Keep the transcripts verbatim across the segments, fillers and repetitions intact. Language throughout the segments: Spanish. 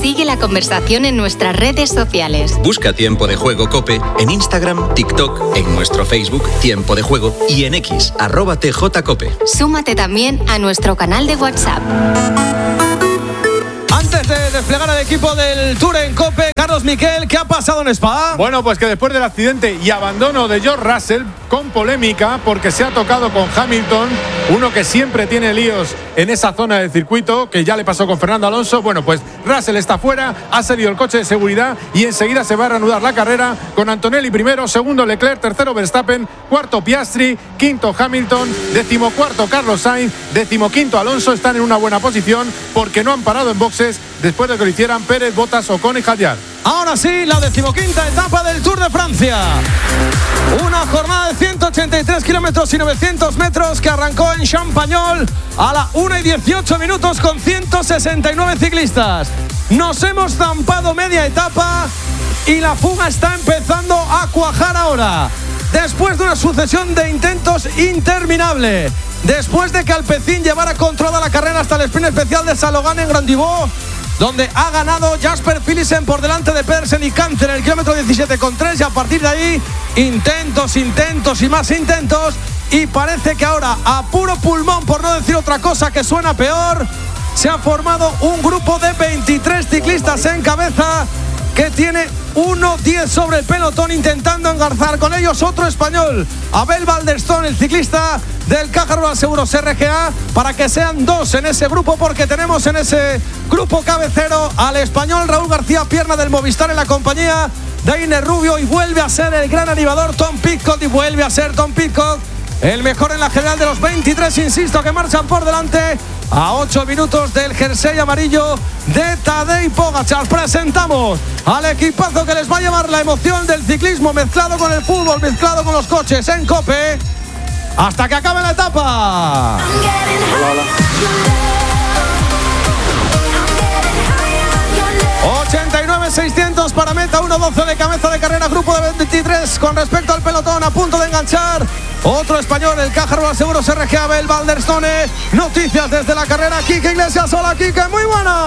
Sigue la conversación en nuestras redes sociales. Busca Tiempo de Juego COPE en Instagram, TikTok, en nuestro Facebook Tiempo de Juego y en X, arroba T J Cope. Súmate también a nuestro canal de WhatsApp. Antes de desplegar al equipo del Tour en COPE, Carlos Miquel, ¿qué ha pasado en Spa? Bueno, pues que después del accidente y abandono de George Russell, con polémica, porque se ha tocado con Hamilton, uno que siempre tiene líos en esa zona del circuito, que ya le pasó con Fernando Alonso. Bueno, pues Russell está fuera, ha salido el coche de seguridad y enseguida se va a reanudar la carrera con Antonelli primero, segundo Leclerc, tercero Verstappen, cuarto Piastri, quinto Hamilton, decimocuarto Carlos Sainz, decimoquinto Alonso. Están en una buena posición porque no han parado en boxes después de que lo hicieran Pérez, Bottas, Ocon y Hadjar. Ahora sí, la decimoquinta etapa del Tour de Francia. Una jornada de ciento ochenta y tres kilómetros y novecientos metros que arrancó en Champagnol a la una y dieciocho minutos con ciento sesenta y nueve ciclistas. Nos hemos zampado media etapa y la fuga está empezando a cuajar ahora. Después de una sucesión de intentos interminable, después de que Alpecin llevara controlada la carrera hasta el sprint especial de Saint-Logan en Grandivaux, donde ha ganado Jasper Philipsen por delante de Pedersen y Canter en el kilómetro diecisiete con tres, y a partir de ahí intentos, intentos y más intentos, y parece que ahora a puro pulmón, por no decir otra cosa que suena peor, se ha formado un grupo de veintitrés ciclistas en cabeza que tiene uno diez sobre el pelotón, intentando engarzar con ellos otro español, Abel Balderstone, el ciclista del Caja Rural Seguros R G A, para que sean dos en ese grupo, porque tenemos en ese grupo cabecero al español Raúl García Pierna del Movistar en la compañía de Iner Rubio, y vuelve a ser el gran animador Tom Pidcock, y vuelve a ser Tom Pidcock el mejor en la general de los veintitrés, insisto, que marchan por delante a ocho minutos del jersey amarillo de Tadej Pogačar. Presentamos al equipazo que les va a llevar la emoción del ciclismo mezclado con el fútbol, mezclado con los coches en COPE, hasta que acabe la etapa. Hola, hola. ochenta y nueve seiscientos para meta, uno doce de cabeza de carrera, grupo de veintitrés con respecto al pelotón, a punto de enganchar otro español, el Caja Rural Seguros R G A, Abel Balderstone. Noticias desde la carrera, Quique Iglesias. Hola, Quique, muy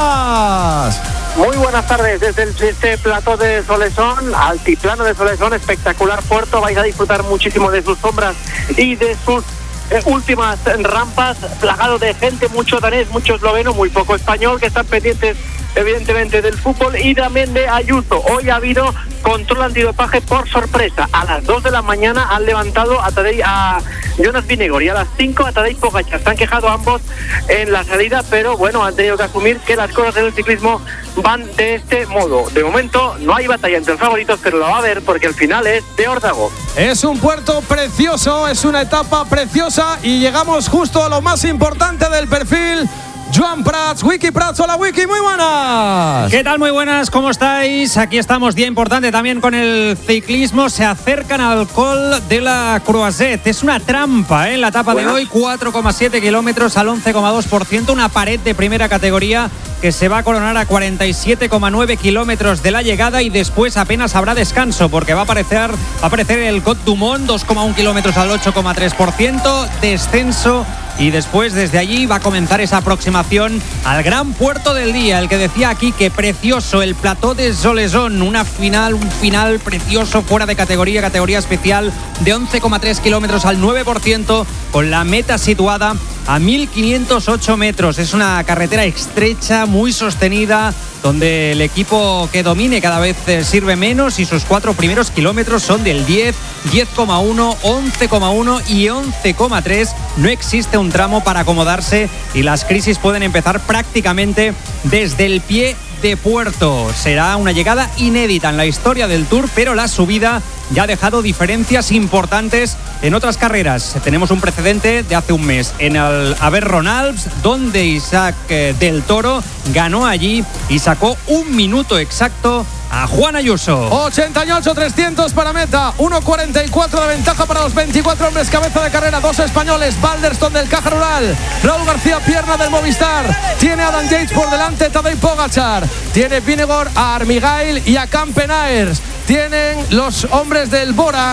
buenas. Muy buenas tardes desde el, este plató de Solesón, altiplano de Solesón, espectacular puerto. Vais a disfrutar muchísimo de sus sombras y de sus eh, últimas rampas, plagado de gente, mucho danés, mucho esloveno, muy poco español, que están pendientes evidentemente del fútbol y también de Ayuso. Hoy ha habido control antidopaje por sorpresa. A las dos de la mañana han levantado a, Tadej, a Jonas Vingegaard, y a las cinco a Tadej Pogačar. Se han quejado ambos en la salida, pero bueno, han tenido que asumir que las cosas en el ciclismo van de este modo. De momento no hay batalla entre los favoritos, pero la va a haber porque el final es de órdago. Es un puerto precioso, es una etapa preciosa, y llegamos justo a lo más importante del perfil. Joan Prats, Wiki Prats. Hola, Wiki, muy buenas. ¿Qué tal? Muy buenas, ¿cómo estáis? Aquí estamos, día importante también con el ciclismo. Se acercan al Col de la Croisette. Es una trampa, ¿eh? En la etapa bueno. de hoy, cuatro coma siete kilómetros al once coma dos por ciento. Una pared de primera categoría que se va a coronar a cuarenta y siete coma nueve kilómetros de la llegada, y después apenas habrá descanso porque va a aparecer, va a aparecer el Côte du Mont, dos coma uno kilómetros al ocho coma tres por ciento. Descenso. Y después desde allí va a comenzar esa aproximación al gran puerto del día, el que decía aquí que precioso, el plató de Solesón, una final, un final precioso, fuera de categoría, categoría especial, de once coma tres kilómetros al nueve por ciento, con la meta situada a mil quinientos ocho metros. Es una carretera estrecha, muy sostenida, donde el equipo que domine cada vez sirve menos, y sus cuatro primeros kilómetros son del diez, diez coma uno, once coma uno y once coma tres. No existe un tramo para acomodarse y las crisis pueden empezar prácticamente desde el pie de puerto. Será una llegada inédita en la historia del Tour, pero la subida ya ha dejado diferencias importantes en otras carreras. Tenemos un precedente de hace un mes en el Averron-Alps, donde Isaac del Toro ganó allí y sacó un minuto exacto a Juan Ayuso. ochenta y ocho trescientos para meta, uno cuarenta y cuatro de ventaja para los veinticuatro hombres cabeza de carrera, dos españoles, Balderstone del Caja Rural, Raúl García Pierna del Movistar, tiene a Adam Yates por delante, Tadej Pogačar, tiene Vingegaard a Armigail y a Campenaers, tienen los hombres del Bora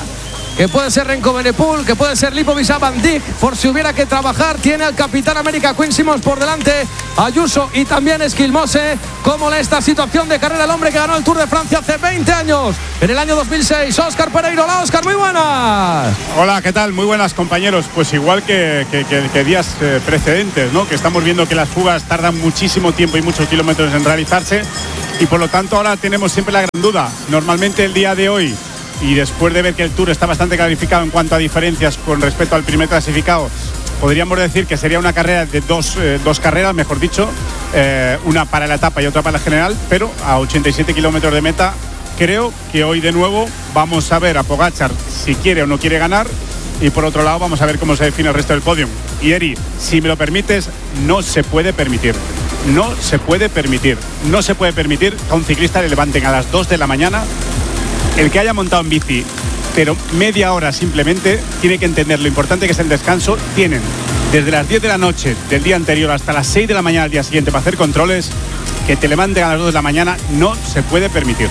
que puede ser Renko Benepul, que puede ser Lipovic Van Dijk, por si hubiera que trabajar. Tiene al Capitán América Quinn Simmons por delante, Ayuso y también Esquilmose. ¿Cómo lee esta situación de carrera el hombre que ganó el Tour de Francia hace veinte años, en el año dos mil seis? Óscar Pereiro. Hola, Óscar, muy buenas. Hola, ¿qué tal? Muy buenas, compañeros. Pues igual que, que, que, que días eh, precedentes, ¿no? Que estamos viendo que las fugas tardan muchísimo tiempo y muchos kilómetros en realizarse, y por lo tanto ahora tenemos siempre la gran duda. Normalmente el día de hoy, y después de ver que el Tour está bastante clarificado en cuanto a diferencias con respecto al primer clasificado, podríamos decir que sería una carrera de dos, eh, dos carreras, mejor dicho, eh, una para la etapa y otra para la general, pero a ochenta y siete kilómetros de meta. Creo que hoy de nuevo vamos a ver a Pogačar si quiere o no quiere ganar, y por otro lado vamos a ver cómo se define el resto del podio. Y Eri, si me lo permites, no se puede permitir, no se puede permitir, no se puede permitir que a un ciclista le levanten a las dos de la mañana. El que haya montado en bici, pero media hora simplemente, tiene que entender lo importante que es el descanso. Tienen desde las diez de la noche del día anterior hasta las seis de la mañana del día siguiente para hacer controles. Que te levanten a las dos de la mañana no se puede permitir.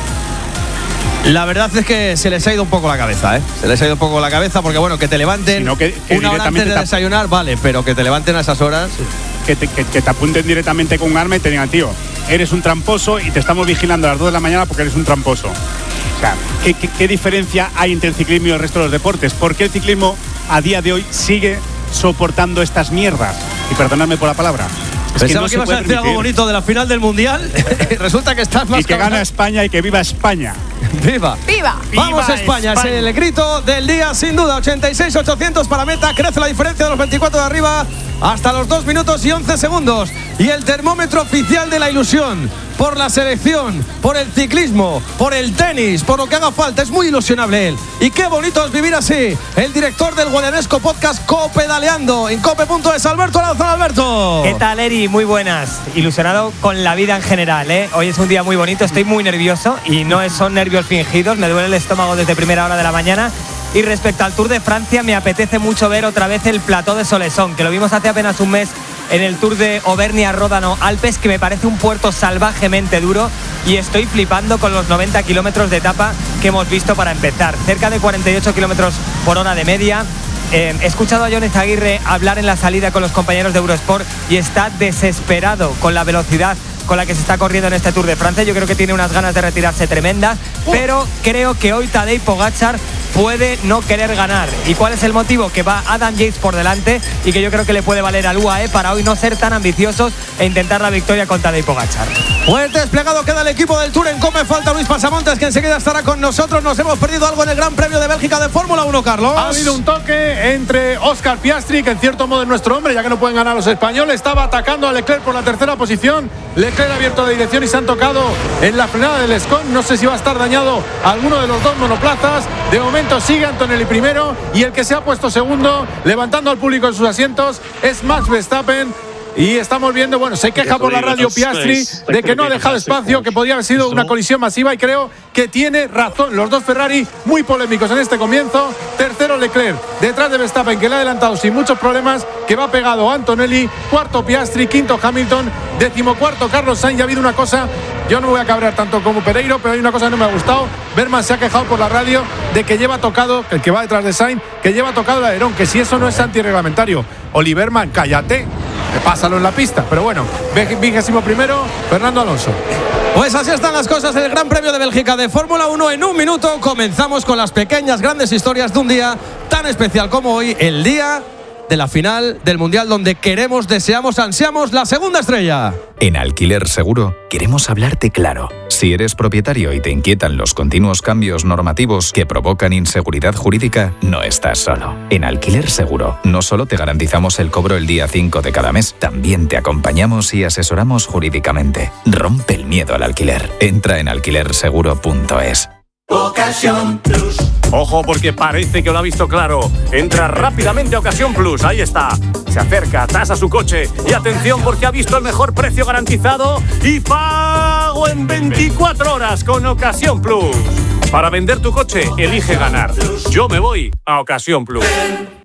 La verdad es que se les ha ido un poco la cabeza, ¿eh? Se les ha ido un poco la cabeza porque, bueno, que te levanten Sino que, que una hora antes de te desayunar, vale, pero que te levanten a esas horas. Que te, que, que te apunten directamente con un arma y te digan, tío, eres un tramposo y te estamos vigilando a las dos de la mañana porque eres un tramposo. O sea, ¿qué, qué, qué diferencia hay entre el ciclismo y el resto de los deportes? ¿Por qué el ciclismo a día de hoy sigue soportando estas mierdas? Y perdonadme por la palabra. Es Pensaba que, que, no ibas a decir algo bonito de la final del Mundial. Resulta que estás más... Y que cabezón. gana España y que viva España. ¡Viva! ¡Viva! Vamos ¡Viva España! España! Es el grito del día, sin duda. ochenta y seis ochocientos para meta. Crece la diferencia de los veinticuatro de arriba hasta los dos minutos y once segundos. Y el termómetro oficial de la ilusión por la selección, por el ciclismo, por el tenis, por lo que haga falta. Es muy ilusionable él. Y qué bonito es vivir así. El director del Guadianesco Podcast Copedaleando en cope punto es, Alberto Lanzón. Alberto. ¿Qué tal, Eri? Muy buenas. Ilusionado con la vida en general, ¿eh? Hoy es un día muy bonito, estoy muy nervioso y no son nervios fingidos. Me duele el estómago desde primera hora de la mañana. Y respecto al Tour de Francia, me apetece mucho ver otra vez el plató de Solesón, que lo vimos hace apenas un mes en el Tour de Auvernia-Ródano-Alpes, que me parece un puerto salvajemente duro, y estoy flipando con los noventa kilómetros de etapa que hemos visto para empezar. Cerca de cuarenta y ocho kilómetros por hora de media. Eh, he escuchado a Jon Izaguirre hablar en la salida con los compañeros de Eurosport y está desesperado con la velocidad con la que se está corriendo en este Tour de Francia. Yo creo que tiene unas ganas de retirarse tremendas, pero creo que hoy Tadej Pogačar puede no querer ganar. ¿Y cuál es el motivo? Que va Adam Yates por delante y que yo creo que le puede valer al U A E para hoy no ser tan ambiciosos e intentar la victoria con Tadej Pogačar. Fuerte desplegado queda el equipo del Tour en Cope. Falta Luis Pasamontes, que enseguida estará con nosotros. Nos hemos perdido algo en el Gran Premio de Bélgica de Fórmula uno, Carlos. Ha habido un toque entre Óscar Piastri, que en cierto modo es nuestro hombre, ya que no pueden ganar los españoles. Estaba atacando a Leclerc por la tercera posición. Leclerc ha abierto de dirección y se han tocado en la frenada del Escon. No sé si va a estar dañado alguno de los dos monoplazas. De momento sigue Antonelli primero, y el que se ha puesto segundo, levantando al público en sus asientos, es Max Verstappen. Y estamos viendo, bueno, se queja por la radio Piastri de que no ha dejado espacio, que podría haber sido una colisión masiva, y creo que tiene razón. Los dos Ferrari muy polémicos en este comienzo. Tercero Leclerc, detrás de Verstappen, que le ha adelantado sin muchos problemas, que va pegado a Antonelli. Cuarto Piastri, quinto Hamilton, decimocuarto Carlos Sainz. Ya ha habido una cosa, yo no me voy a cabrear tanto como Pereiro, pero hay una cosa que no me ha gustado. Berman se ha quejado por la radio de que lleva tocado, el que va detrás de Sainz, que lleva tocado el alerón, que si eso no es antirreglamentario. Oliverman, cállate, pásalo en la pista. Pero bueno, vigésimo primero, Fernando Alonso. Pues así están las cosas en el Gran Premio de Bélgica de Fórmula uno. En un minuto comenzamos con las pequeñas grandes historias de un día tan especial como hoy, el día de la final del Mundial, donde queremos, deseamos, ansiamos la segunda estrella. En Alquiler Seguro queremos hablarte claro. Si eres propietario y te inquietan los continuos cambios normativos que provocan inseguridad jurídica, no estás solo. En Alquiler Seguro no solo te garantizamos el cobro el día cinco de cada mes, también te acompañamos y asesoramos jurídicamente. Rompe el miedo al alquiler. Entra en alquiler seguro punto es. Ocasión Plus. Ojo, porque parece que lo ha visto claro. Entra rápidamente a Ocasión Plus. Ahí está. Se acerca, tasa su coche. Y atención, porque ha visto el mejor precio garantizado y pago en veinticuatro horas con Ocasión Plus. Para vender tu coche, elige ganar. Yo me voy a Ocasión Plus.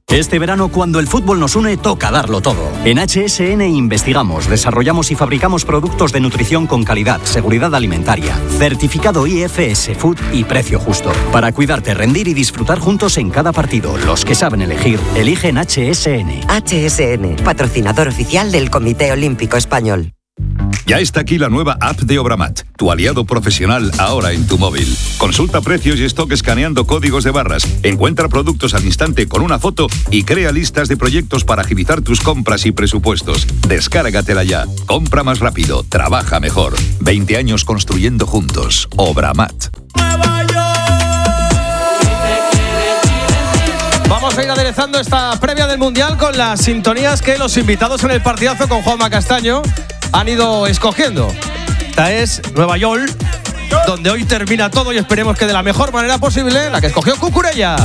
Este verano, cuando el fútbol nos une, toca darlo todo. En H S N investigamos, desarrollamos y fabricamos productos de nutrición con calidad, seguridad alimentaria, certificado I F S Food y precio justo. Para cuidarte, rendir y disfrutar juntos en cada partido. Los que saben elegir, eligen H S N. H S N, patrocinador oficial del Comité Olímpico Español. Ya está aquí la nueva app de Obramat, tu aliado profesional ahora en tu móvil. Consulta precios y stock escaneando códigos de barras, encuentra productos al instante con una foto y crea listas de proyectos para agilizar tus compras y presupuestos. Descárgatela ya. Compra más rápido, trabaja mejor. veinte años construyendo juntos. Obramat. Vamos a ir aderezando esta previa del Mundial con las sintonías que los invitados en el partidazo con Juanma Castaño han ido escogiendo. Esta es Nueva York, donde hoy termina todo y esperemos que de la mejor manera posible, la que escogió Cucurella.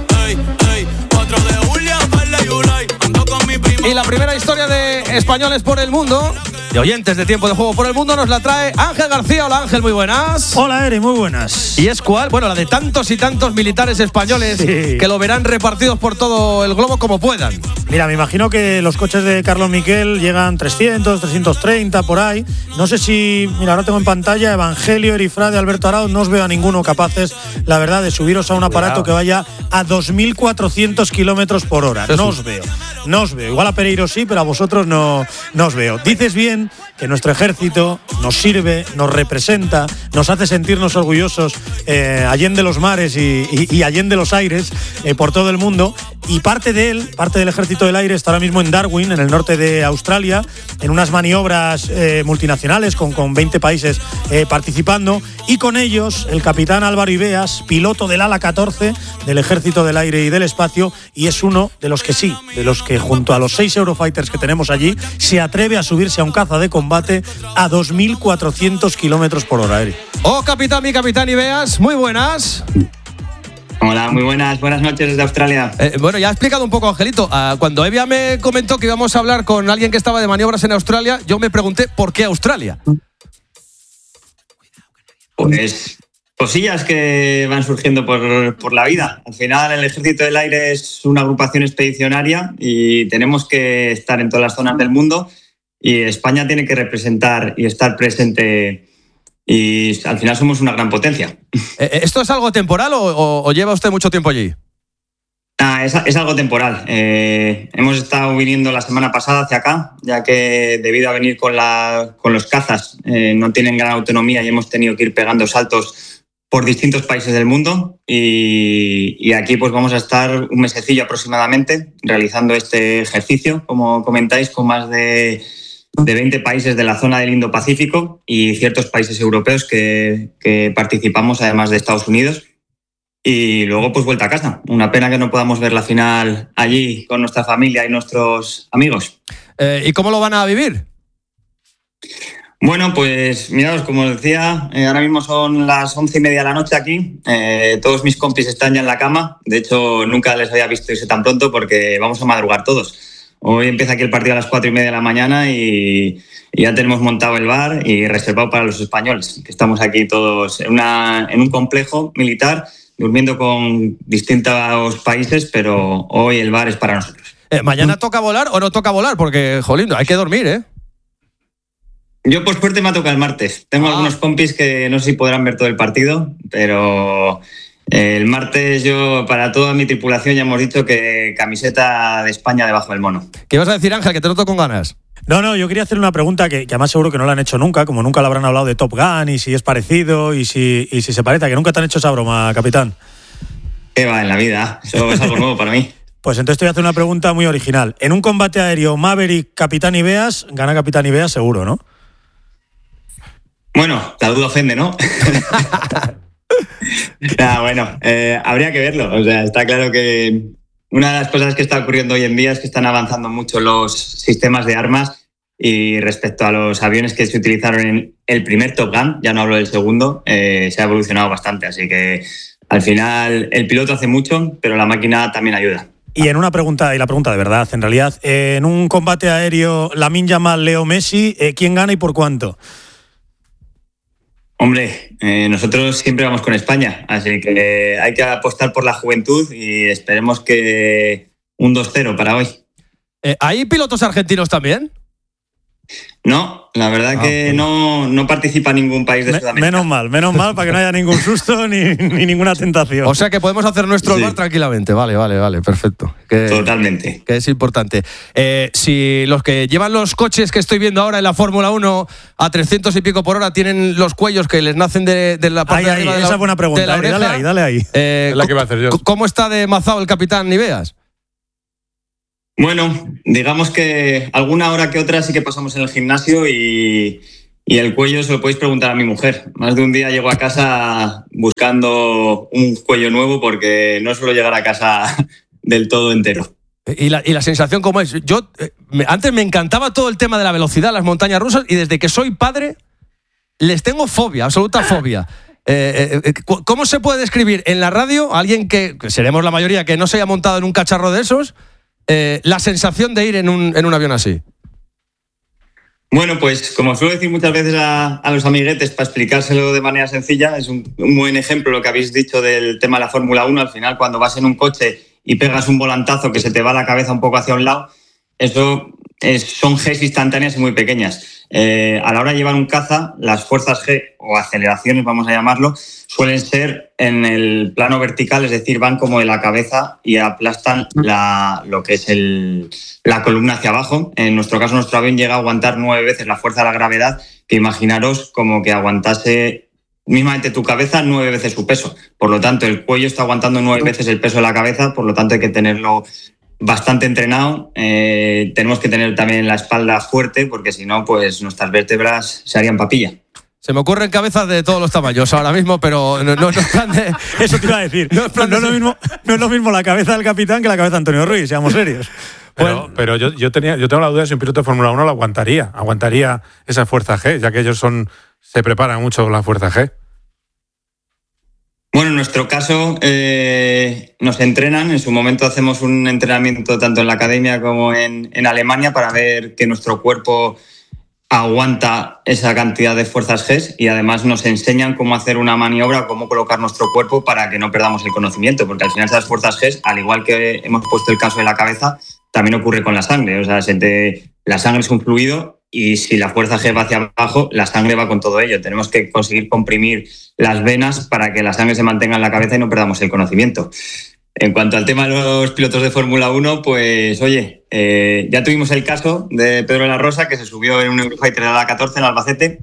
Y la primera historia de españoles por el mundo, de oyentes de Tiempo de Juego por el Mundo, nos la trae Ángel García. Hola Ángel, muy buenas. Hola Eri, muy buenas. ¿Y es cuál? Bueno, la de tantos y tantos militares españoles sí. que lo verán repartidos por todo el globo como puedan. Mira, me imagino que los coches de Carlos Miquel llegan trescientos, trescientos treinta por ahí. No sé si, mira, ahora tengo en pantalla Evangelio, Erifrade, Alberto Arao. No os veo a ninguno capaces, la verdad, de subiros a un aparato Cuidado. que vaya a dos mil cuatrocientos kilómetros por hora. No os veo, no os veo. Igual a Pereiro sí, pero a vosotros no, no os veo. Dices bien que nuestro ejército nos sirve, nos representa, nos hace sentirnos orgullosos eh, allende los mares y, y, y allende los aires eh, por todo el mundo. Y parte de él, parte del ejército del aire está ahora mismo en Darwin, en el norte de Australia, en unas maniobras eh, multinacionales con, con veinte países eh, participando, y con ellos el capitán Álvaro Ibeas, piloto del ala catorce del ejército del aire y del espacio, y es uno de los que sí, de los que junto a los seis Eurofighters que tenemos allí, se atreve a subirse a un caza de combate a dos mil cuatrocientos kilómetros por hora. Eric. Oh, capitán, mi capitán Ibeas, muy buenas. Hola, muy buenas, buenas noches desde Australia. Eh, bueno, ya ha explicado un poco, Angelito. Uh, cuando Evia me comentó que íbamos a hablar con alguien que estaba de maniobras en Australia, yo me pregunté ¿por qué Australia? Pues cosillas que van surgiendo por, por la vida. Al final, el Ejército del Aire es una agrupación expedicionaria y tenemos que estar en todas las zonas del mundo, y España tiene que representar y estar presente, y al final somos una gran potencia. ¿Esto es algo temporal o, o, o lleva usted mucho tiempo allí? Ah, es, es algo temporal. Eh, hemos estado viniendo la semana pasada hacia acá, ya que debido a venir con, la, con los cazas eh, no tienen gran autonomía y hemos tenido que ir pegando saltos por distintos países del mundo, y, y aquí pues vamos a estar un mesecillo aproximadamente realizando este ejercicio, como comentáis, con más de, de veinte países de la zona del Indo-Pacífico y ciertos países europeos que, que participamos, además de Estados Unidos. Y luego pues vuelta a casa. Una pena que no podamos ver la final allí con nuestra familia y nuestros amigos. Eh, ¿Y cómo lo van a vivir? Bueno, pues miraos, como os decía, eh, ahora mismo son las once y media de la noche aquí. Eh, todos mis compis están ya en la cama. De hecho, nunca les había visto irse tan pronto porque vamos a madrugar todos. Hoy empieza aquí el partido a las cuatro y media de la mañana y, y ya tenemos montado el bar y reservado para los españoles, que estamos aquí todos en, una, en un complejo militar, durmiendo con distintos países, pero hoy el bar es para nosotros. Eh, ¿Mañana toca volar o no toca volar? Porque, jolín, hay que dormir, ¿eh? Yo, por suerte, me ha tocado el martes. Tengo ah. algunos compis que no sé si podrán ver todo el partido, pero el martes yo, para toda mi tripulación, ya hemos dicho que camiseta de España debajo del mono. ¿Qué vas a decir, Ángel, que te noto con ganas? No, no, yo quería hacer una pregunta que, que además seguro que no la han hecho nunca, como nunca le habrán hablado de Top Gun y si es parecido y si, y si se parece, que nunca te han hecho esa broma, capitán. ¿Qué va en la vida? Eso es algo nuevo para mí. Pues entonces te voy a hacer una pregunta muy original. En un combate aéreo Maverick, Capitán Ibeas, gana Capitán Ibeas seguro, ¿no? Bueno, la duda ofende, ¿no? nah, bueno, eh, habría que verlo. O sea, está claro que una de las cosas que está ocurriendo hoy en día es que están avanzando mucho los sistemas de armas, y respecto a los aviones que se utilizaron en el primer Top Gun, ya no hablo del segundo, eh, se ha evolucionado bastante. Así que al final el piloto hace mucho, pero la máquina también ayuda. Y en una pregunta, y la pregunta de verdad, en realidad, eh, en un combate aéreo Lamine Yamal, Leo Messi, eh, ¿quién gana y por cuánto? Hombre, eh, nosotros siempre vamos con España, así que hay que apostar por la juventud y esperemos que, un dos cero para hoy. Eh, ¿Hay pilotos argentinos también? No, la verdad ah, que pues. no, no participa ningún país de Me, Sudamérica. Menos mal, menos mal para que no haya ningún susto ni, ni ninguna tentación. O sea que podemos hacer nuestro Sí. bar tranquilamente. Vale, vale, vale, perfecto. Que, Totalmente. Que es importante. Eh, si los que llevan los coches que estoy viendo ahora en la Fórmula uno a trescientos y pico por hora tienen los cuellos que les nacen de, de la parte Ahí, de ahí, arriba de esa la, es buena pregunta. de la oreja, Dale ahí, dale ahí. Eh, Es la que iba a hacer yo. ¿Cómo está de mazao el capitán Niveas? Bueno, digamos que alguna hora que otra sí que pasamos en el gimnasio y, y el cuello se lo podéis preguntar a mi mujer. Más de un día llego a casa buscando un cuello nuevo porque no suelo llegar a casa del todo entero. ¿Y la, y la sensación cómo es? Yo eh, me, antes me encantaba todo el tema de la velocidad, las montañas rusas, y desde que soy padre les tengo fobia, absoluta fobia. Eh, eh, ¿Cómo se puede describir en la radio a alguien que, que seremos la mayoría, que no se haya montado en un cacharro de esos, eh, la sensación de ir en un, en un avión así? Bueno, pues como suelo decir muchas veces a, a los amiguetes, para explicárselo de manera sencilla, es un, un buen ejemplo lo que habéis dicho del tema de la Fórmula uno. Al final, cuando vas en un coche y pegas un volantazo que se te va la cabeza un poco hacia un lado, eso es, son Gs instantáneas y muy pequeñas. Eh, a la hora de llevar un caza, las fuerzas G, o aceleraciones vamos a llamarlo, suelen ser en el plano vertical, es decir, van como de la cabeza y aplastan la, lo que es el, la columna hacia abajo. En nuestro caso, nuestro avión llega a aguantar nueve veces la fuerza de la gravedad, que imaginaros como que aguantase mismamente tu cabeza nueve veces su peso. Por lo tanto, el cuello está aguantando nueve veces el peso de la cabeza, por lo tanto hay que tenerlo bastante entrenado. Eh, tenemos que tener también la espalda fuerte, porque si no, pues nuestras vértebras se harían papilla. Se me ocurren cabezas de todos los tamaños ahora mismo, pero no, no, no es plan de... Eso te iba a decir. No es, plan no, de... no, es lo mismo, no es lo mismo la cabeza del capitán que la cabeza de Antonio Ruiz, seamos serios. Pero, Bueno. pero yo, yo, tenía, yo tengo la duda de si un piloto de Fórmula uno lo aguantaría. Aguantaría esa fuerza G, ya que ellos son se preparan mucho con la fuerza G. Bueno, en nuestro caso eh, nos entrenan. En su momento hacemos un entrenamiento tanto en la academia como en, en Alemania para ver que nuestro cuerpo aguanta esa cantidad de fuerzas G y además nos enseñan cómo hacer una maniobra, cómo colocar nuestro cuerpo para que no perdamos el conocimiento, porque al final esas fuerzas G, al igual que hemos puesto el caso de la cabeza, también ocurre con la sangre. O sea, se te, la sangre es un fluido y si la fuerza G va hacia abajo, la sangre va con todo ello. Tenemos que conseguir comprimir las venas para que la sangre se mantenga en la cabeza y no perdamos el conocimiento. En cuanto al tema de los pilotos de Fórmula uno, pues oye, eh, ya tuvimos el caso de Pedro de la Rosa, que se subió en un Eurofighter de la catorce en Albacete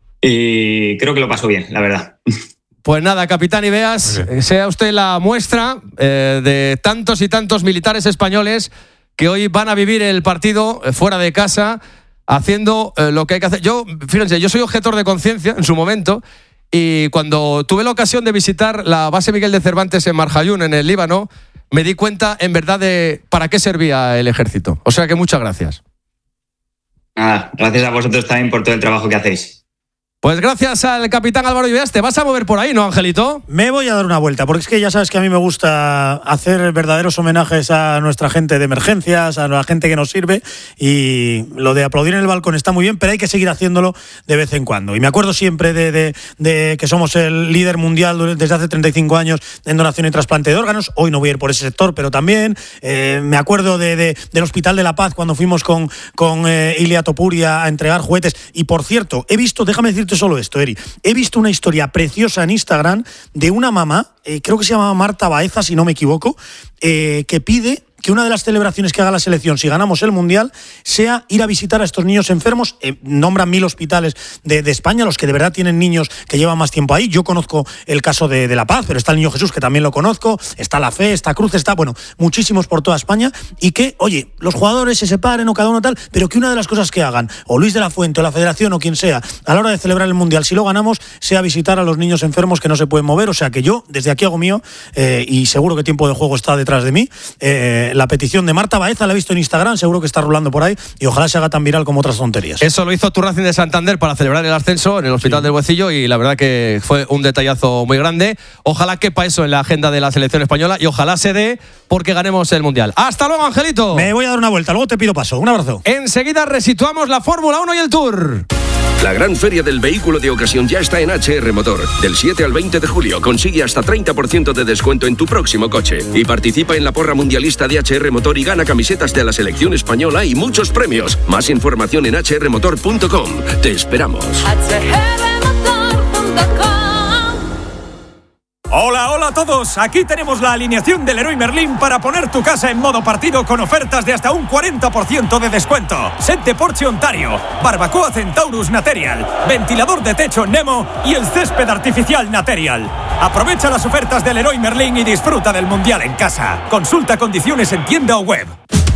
y creo que lo pasó bien, la verdad. Pues nada, capitán Niveas, okay. sea usted la muestra eh, de tantos y tantos militares españoles que hoy van a vivir el partido fuera de casa, haciendo eh, lo que hay que hacer. Yo, fíjense, yo soy objetor de conciencia en su momento, y cuando tuve la ocasión de visitar la base Miguel de Cervantes en Marjayún, en el Líbano, me di cuenta, en verdad, de para qué servía el ejército. O sea que muchas gracias. Nada, gracias a vosotros también por todo el trabajo que hacéis. Pues gracias al capitán Álvaro Niveas. Te vas a mover por ahí, ¿no, Angelito? Me voy a dar una vuelta, porque es que ya sabes que a mí me gusta hacer verdaderos homenajes a nuestra gente de emergencias, a la gente que nos sirve, y lo de aplaudir en el balcón está muy bien, pero hay que seguir haciéndolo de vez en cuando. Y me acuerdo siempre de, de, de que somos el líder mundial desde hace treinta y cinco años en donación y trasplante de órganos. Hoy no voy a ir por ese sector, pero también eh, me acuerdo de, de, del Hospital de la Paz cuando fuimos con, con eh, Ilia Topuria a entregar juguetes. Y por cierto, he visto, déjame decirte solo esto, Eri, he visto una historia preciosa en Instagram de una mamá, eh, creo que se llama Marta Baeza, si no me equivoco, eh, que pide que una de las celebraciones que haga la selección si ganamos el Mundial sea ir a visitar a estos niños enfermos. Eh, nombran mil hospitales de, de España, los que de verdad tienen niños que llevan más tiempo ahí. Yo conozco el caso de, de La Paz, pero está el Niño Jesús, que también lo conozco, está La Fe, está Cruz, está, bueno, muchísimos por toda España, y que, oye, los jugadores se separen o cada uno tal, pero que una de las cosas que hagan, o Luis de la Fuente, o la Federación, o quien sea, a la hora de celebrar el Mundial, si lo ganamos, sea visitar a los niños enfermos que no se pueden mover. O sea que yo, desde aquí hago mío, eh, y seguro que Tiempo de Juego está detrás de mí, eh, la petición de Marta Baeza, la he visto en Instagram, seguro que está rolando por ahí, y ojalá se haga tan viral como otras tonterías. Eso lo hizo tu Racing de Santander para celebrar el ascenso en el Hospital sí. del Buecillo, y la verdad que fue un detallazo muy grande. Ojalá quepa eso en la agenda de la selección española y ojalá se dé porque ganemos el Mundial. ¡Hasta luego, Angelito! Me voy a dar una vuelta, luego te pido paso. Un abrazo. Enseguida resituamos la Fórmula uno y el Tour. La gran feria del vehículo de ocasión ya está en H R Motor. Del siete al veinte de julio consigue hasta treinta por ciento de descuento en tu próximo coche. Y participa en la porra mundialista de H R Motor y gana camisetas de la selección española y muchos premios. Más información en h r motor punto com. Te esperamos. Hola, hola a todos. Aquí tenemos la alineación del Leroy Merlin para poner tu casa en modo partido con ofertas de hasta un cuarenta por ciento de descuento. Set de Porsche Ontario, barbacoa Centaurus Material, ventilador de techo Nemo y el césped artificial Material. Aprovecha las ofertas del Leroy Merlin y disfruta del Mundial en casa. Consulta condiciones en tienda o web.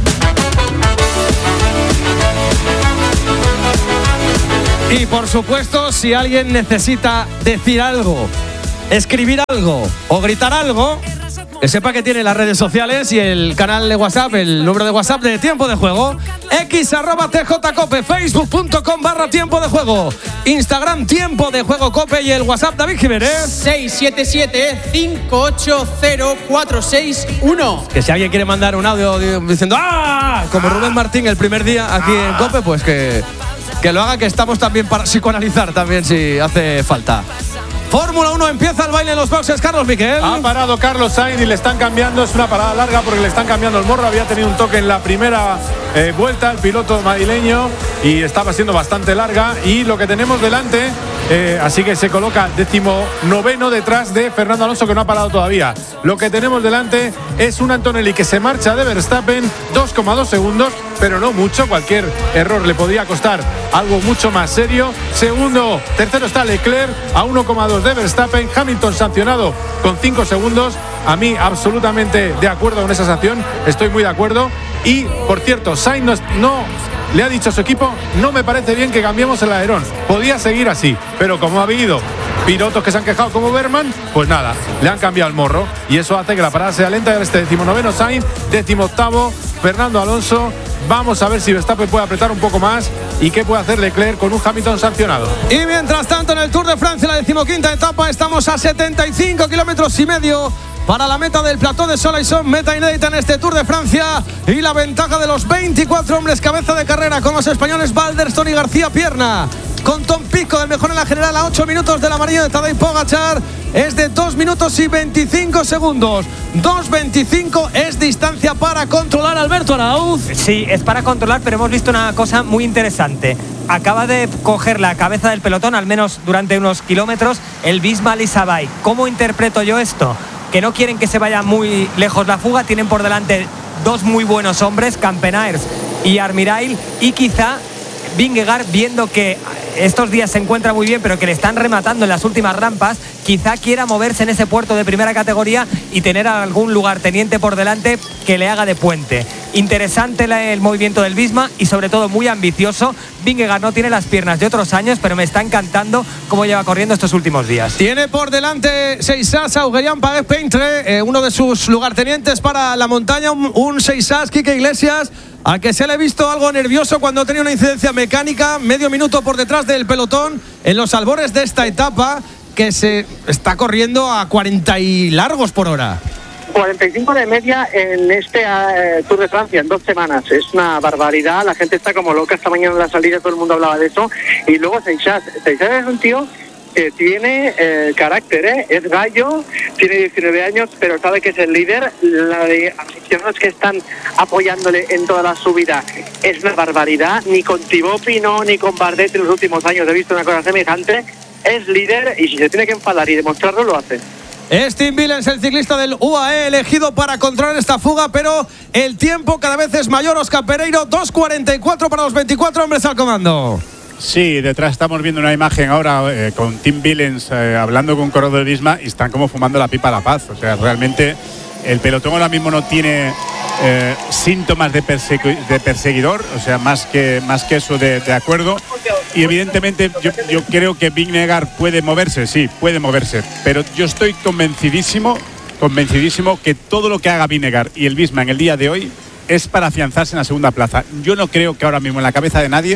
Y por supuesto, si alguien necesita decir algo, escribir algo o gritar algo, que sepa que tiene las redes sociales y el canal de WhatsApp, el número de WhatsApp de Tiempo de Juego, X arroba T J Cope, Facebook punto com barra Tiempo de Juego, Instagram Tiempo de Juego Cope y el WhatsApp David Jiménez seis siete siete, cinco ocho cero, cuatro seis uno. Que si alguien quiere mandar un audio diciendo ¡ah! Como Rubén Martín el primer día aquí en Cope, pues que, que lo haga, que estamos también para psicoanalizar también si hace falta. Fórmula uno, empieza el baile en los boxes, Carlos Miquel. Ha parado Carlos Sainz y le están cambiando, es una parada larga porque le están cambiando el morro. Había tenido un toque en la primera eh, vuelta el piloto madrileño y estaba siendo bastante larga. Y lo que tenemos delante, eh, así que se coloca décimo noveno detrás de Fernando Alonso, que no ha parado todavía. Lo que tenemos delante es un Antonelli que se marcha de Verstappen, dos coma dos segundos, pero no mucho. Cualquier error le podría costar algo mucho más serio. Segundo, tercero está Leclerc a uno coma dos de Verstappen. Hamilton sancionado con cinco segundos. A mí absolutamente de acuerdo con esa sanción, estoy muy de acuerdo. Y por cierto, Sainz no, no le ha dicho a su equipo: no me parece bien que cambiemos el alerón, podía seguir así, pero como ha habido pilotos que se han quejado como Berman, pues nada, le han cambiado el morro y eso hace que la parada sea lenta. Y este decimonoveno Sainz, decimoctavo Fernando Alonso. Vamos a ver si Verstappen puede apretar un poco más y qué puede hacer Leclerc con un Hamilton sancionado. Y mientras tanto, en el Tour de Francia, la decimoquinta etapa, estamos a setenta y cinco kilómetros y medio para la meta del Plató de Soleilson, meta inédita en este Tour de Francia, y la ventaja de los veinticuatro hombres cabeza de carrera con los españoles Balderston y García Pierna, con Tom Pico del mejor en la general a ocho minutos del amarillo de Tadej Pogačar, es de dos minutos y veinticinco segundos. dos veinticinco es distancia para controlar, Alberto Arauz. Sí, es para controlar, pero hemos visto una cosa muy interesante. Acaba de coger la cabeza del pelotón, al menos durante unos kilómetros, el Bisma Lisabay. ¿Cómo interpreto yo esto? Que no quieren que se vaya muy lejos la fuga, tienen por delante dos muy buenos hombres, Campenaers y Armirail, y quizá Vingegaard, viendo que estos días se encuentra muy bien, pero que le están rematando en las últimas rampas, quizá quiera moverse en ese puerto de primera categoría y tener algún lugarteniente por delante que le haga de puente. Interesante el movimiento del Bisma y sobre todo muy ambicioso. Vingegaard no tiene las piernas de otros años, pero me está encantando cómo lleva corriendo estos últimos días. Tiene por delante Seisas a Augerian Paguez Peintre, eh, uno de sus lugartenientes para la montaña, un, un Seisas, Quique Iglesias, al que se le ha visto algo nervioso cuando ha tenido una incidencia mecánica, medio minuto por detrás del pelotón en los albores de esta etapa, que se está corriendo a cuarenta y largos por hora. cuarenta y cinco de media en este uh, Tour de Francia en dos semanas. Es una barbaridad, la gente está como loca. Esta mañana en la salida todo el mundo hablaba de eso. Y luego Seisas, Seisas es un tío que tiene eh, carácter, ¿eh? Es gallo, tiene diecinueve años, pero sabe que es el líder. La de aficionados que están apoyándole en toda la subida es una barbaridad. Ni con Thibaut Pinot ni con Bardet en los últimos años he visto una cosa semejante. Es líder y si se tiene que enfadar y demostrarlo, lo hace. Es Tim Willems, el ciclista del U A E, elegido para controlar esta fuga, pero el tiempo cada vez es mayor. Óscar Pereiro, dos cuarenta y cuatro para los veinticuatro hombres al comando. Sí, detrás estamos viendo una imagen ahora eh, con Tim Willems eh, hablando con un corredor de Visma y están como fumando la pipa a la paz. O sea, realmente el pelotón ahora mismo no tiene eh, síntomas de, persegu- de perseguidor, o sea, más que, más que eso de, de acuerdo. Y evidentemente yo, yo creo que Vingegaard puede moverse, sí, puede moverse, pero yo estoy convencidísimo, convencidísimo que todo lo que haga Vingegaard y el Visma en el día de hoy es para afianzarse en la segunda plaza. Yo no creo que ahora mismo en la cabeza de nadie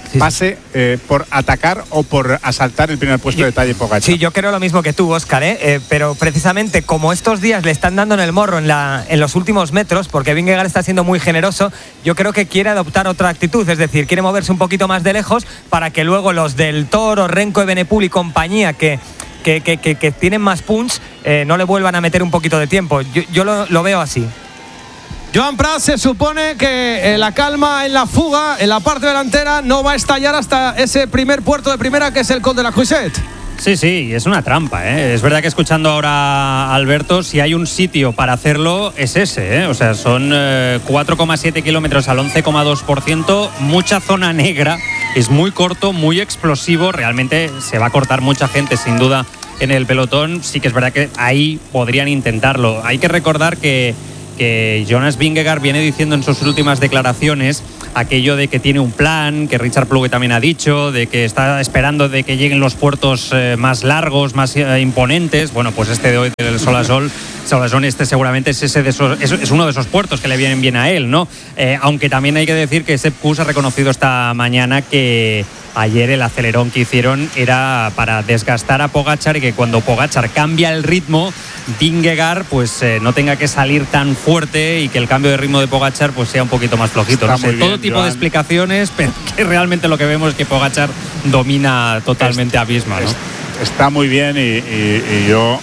pase eh, por atacar o por asaltar el primer puesto de Tadej Pogačar. Sí, yo creo lo mismo que tú, Óscar, ¿eh? Eh, pero precisamente como estos días le están dando en el morro en, la, en los últimos metros, porque Vingegaard está siendo muy generoso, yo creo que quiere adoptar otra actitud, es decir, quiere moverse un poquito más de lejos para que luego los del Toro, Renko, Evenepoel y compañía que, que, que, que, que tienen más punch eh, no le vuelvan a meter un poquito de tiempo. Yo, yo lo, lo veo así. Joan Prat, se supone que eh, la calma en la fuga, en la parte delantera, no va a estallar hasta ese primer puerto de primera que es el Col de la Cuisset. Sí, sí, es una trampa, ¿eh? Es verdad que escuchando ahora a Alberto, si hay un sitio para hacerlo, es ese, ¿eh? O sea, son eh, cuatro coma siete kilómetros al once coma dos por ciento, mucha zona negra, es muy corto, muy explosivo, realmente se va a cortar mucha gente, sin duda, en el pelotón. Sí que es verdad que ahí podrían intentarlo. Hay que recordar que, que Jonas Vingegaard viene diciendo en sus últimas declaraciones aquello de que tiene un plan, que Richard Plugge también ha dicho, de que está esperando de que lleguen los puertos eh, más largos, más eh, imponentes. Bueno, pues este de hoy del Solasol, Solasón, este seguramente es, ese de esos, es, es uno de esos puertos que le vienen bien a él, ¿no? Eh, aunque también hay que decir que Sepp Kuss ha reconocido esta mañana que ayer el acelerón que hicieron era para desgastar a Pogačar y que cuando Pogačar cambia el ritmo, Vingegaard pues eh, no tenga que salir tan fuerte y que el cambio de ritmo de Pogačar pues sea un poquito más flojito. Está no sé, bien, todo tipo Joan. de explicaciones, pero que realmente lo que vemos es que Pogačar domina totalmente a Visma, ¿no? Está muy bien y, y, y yo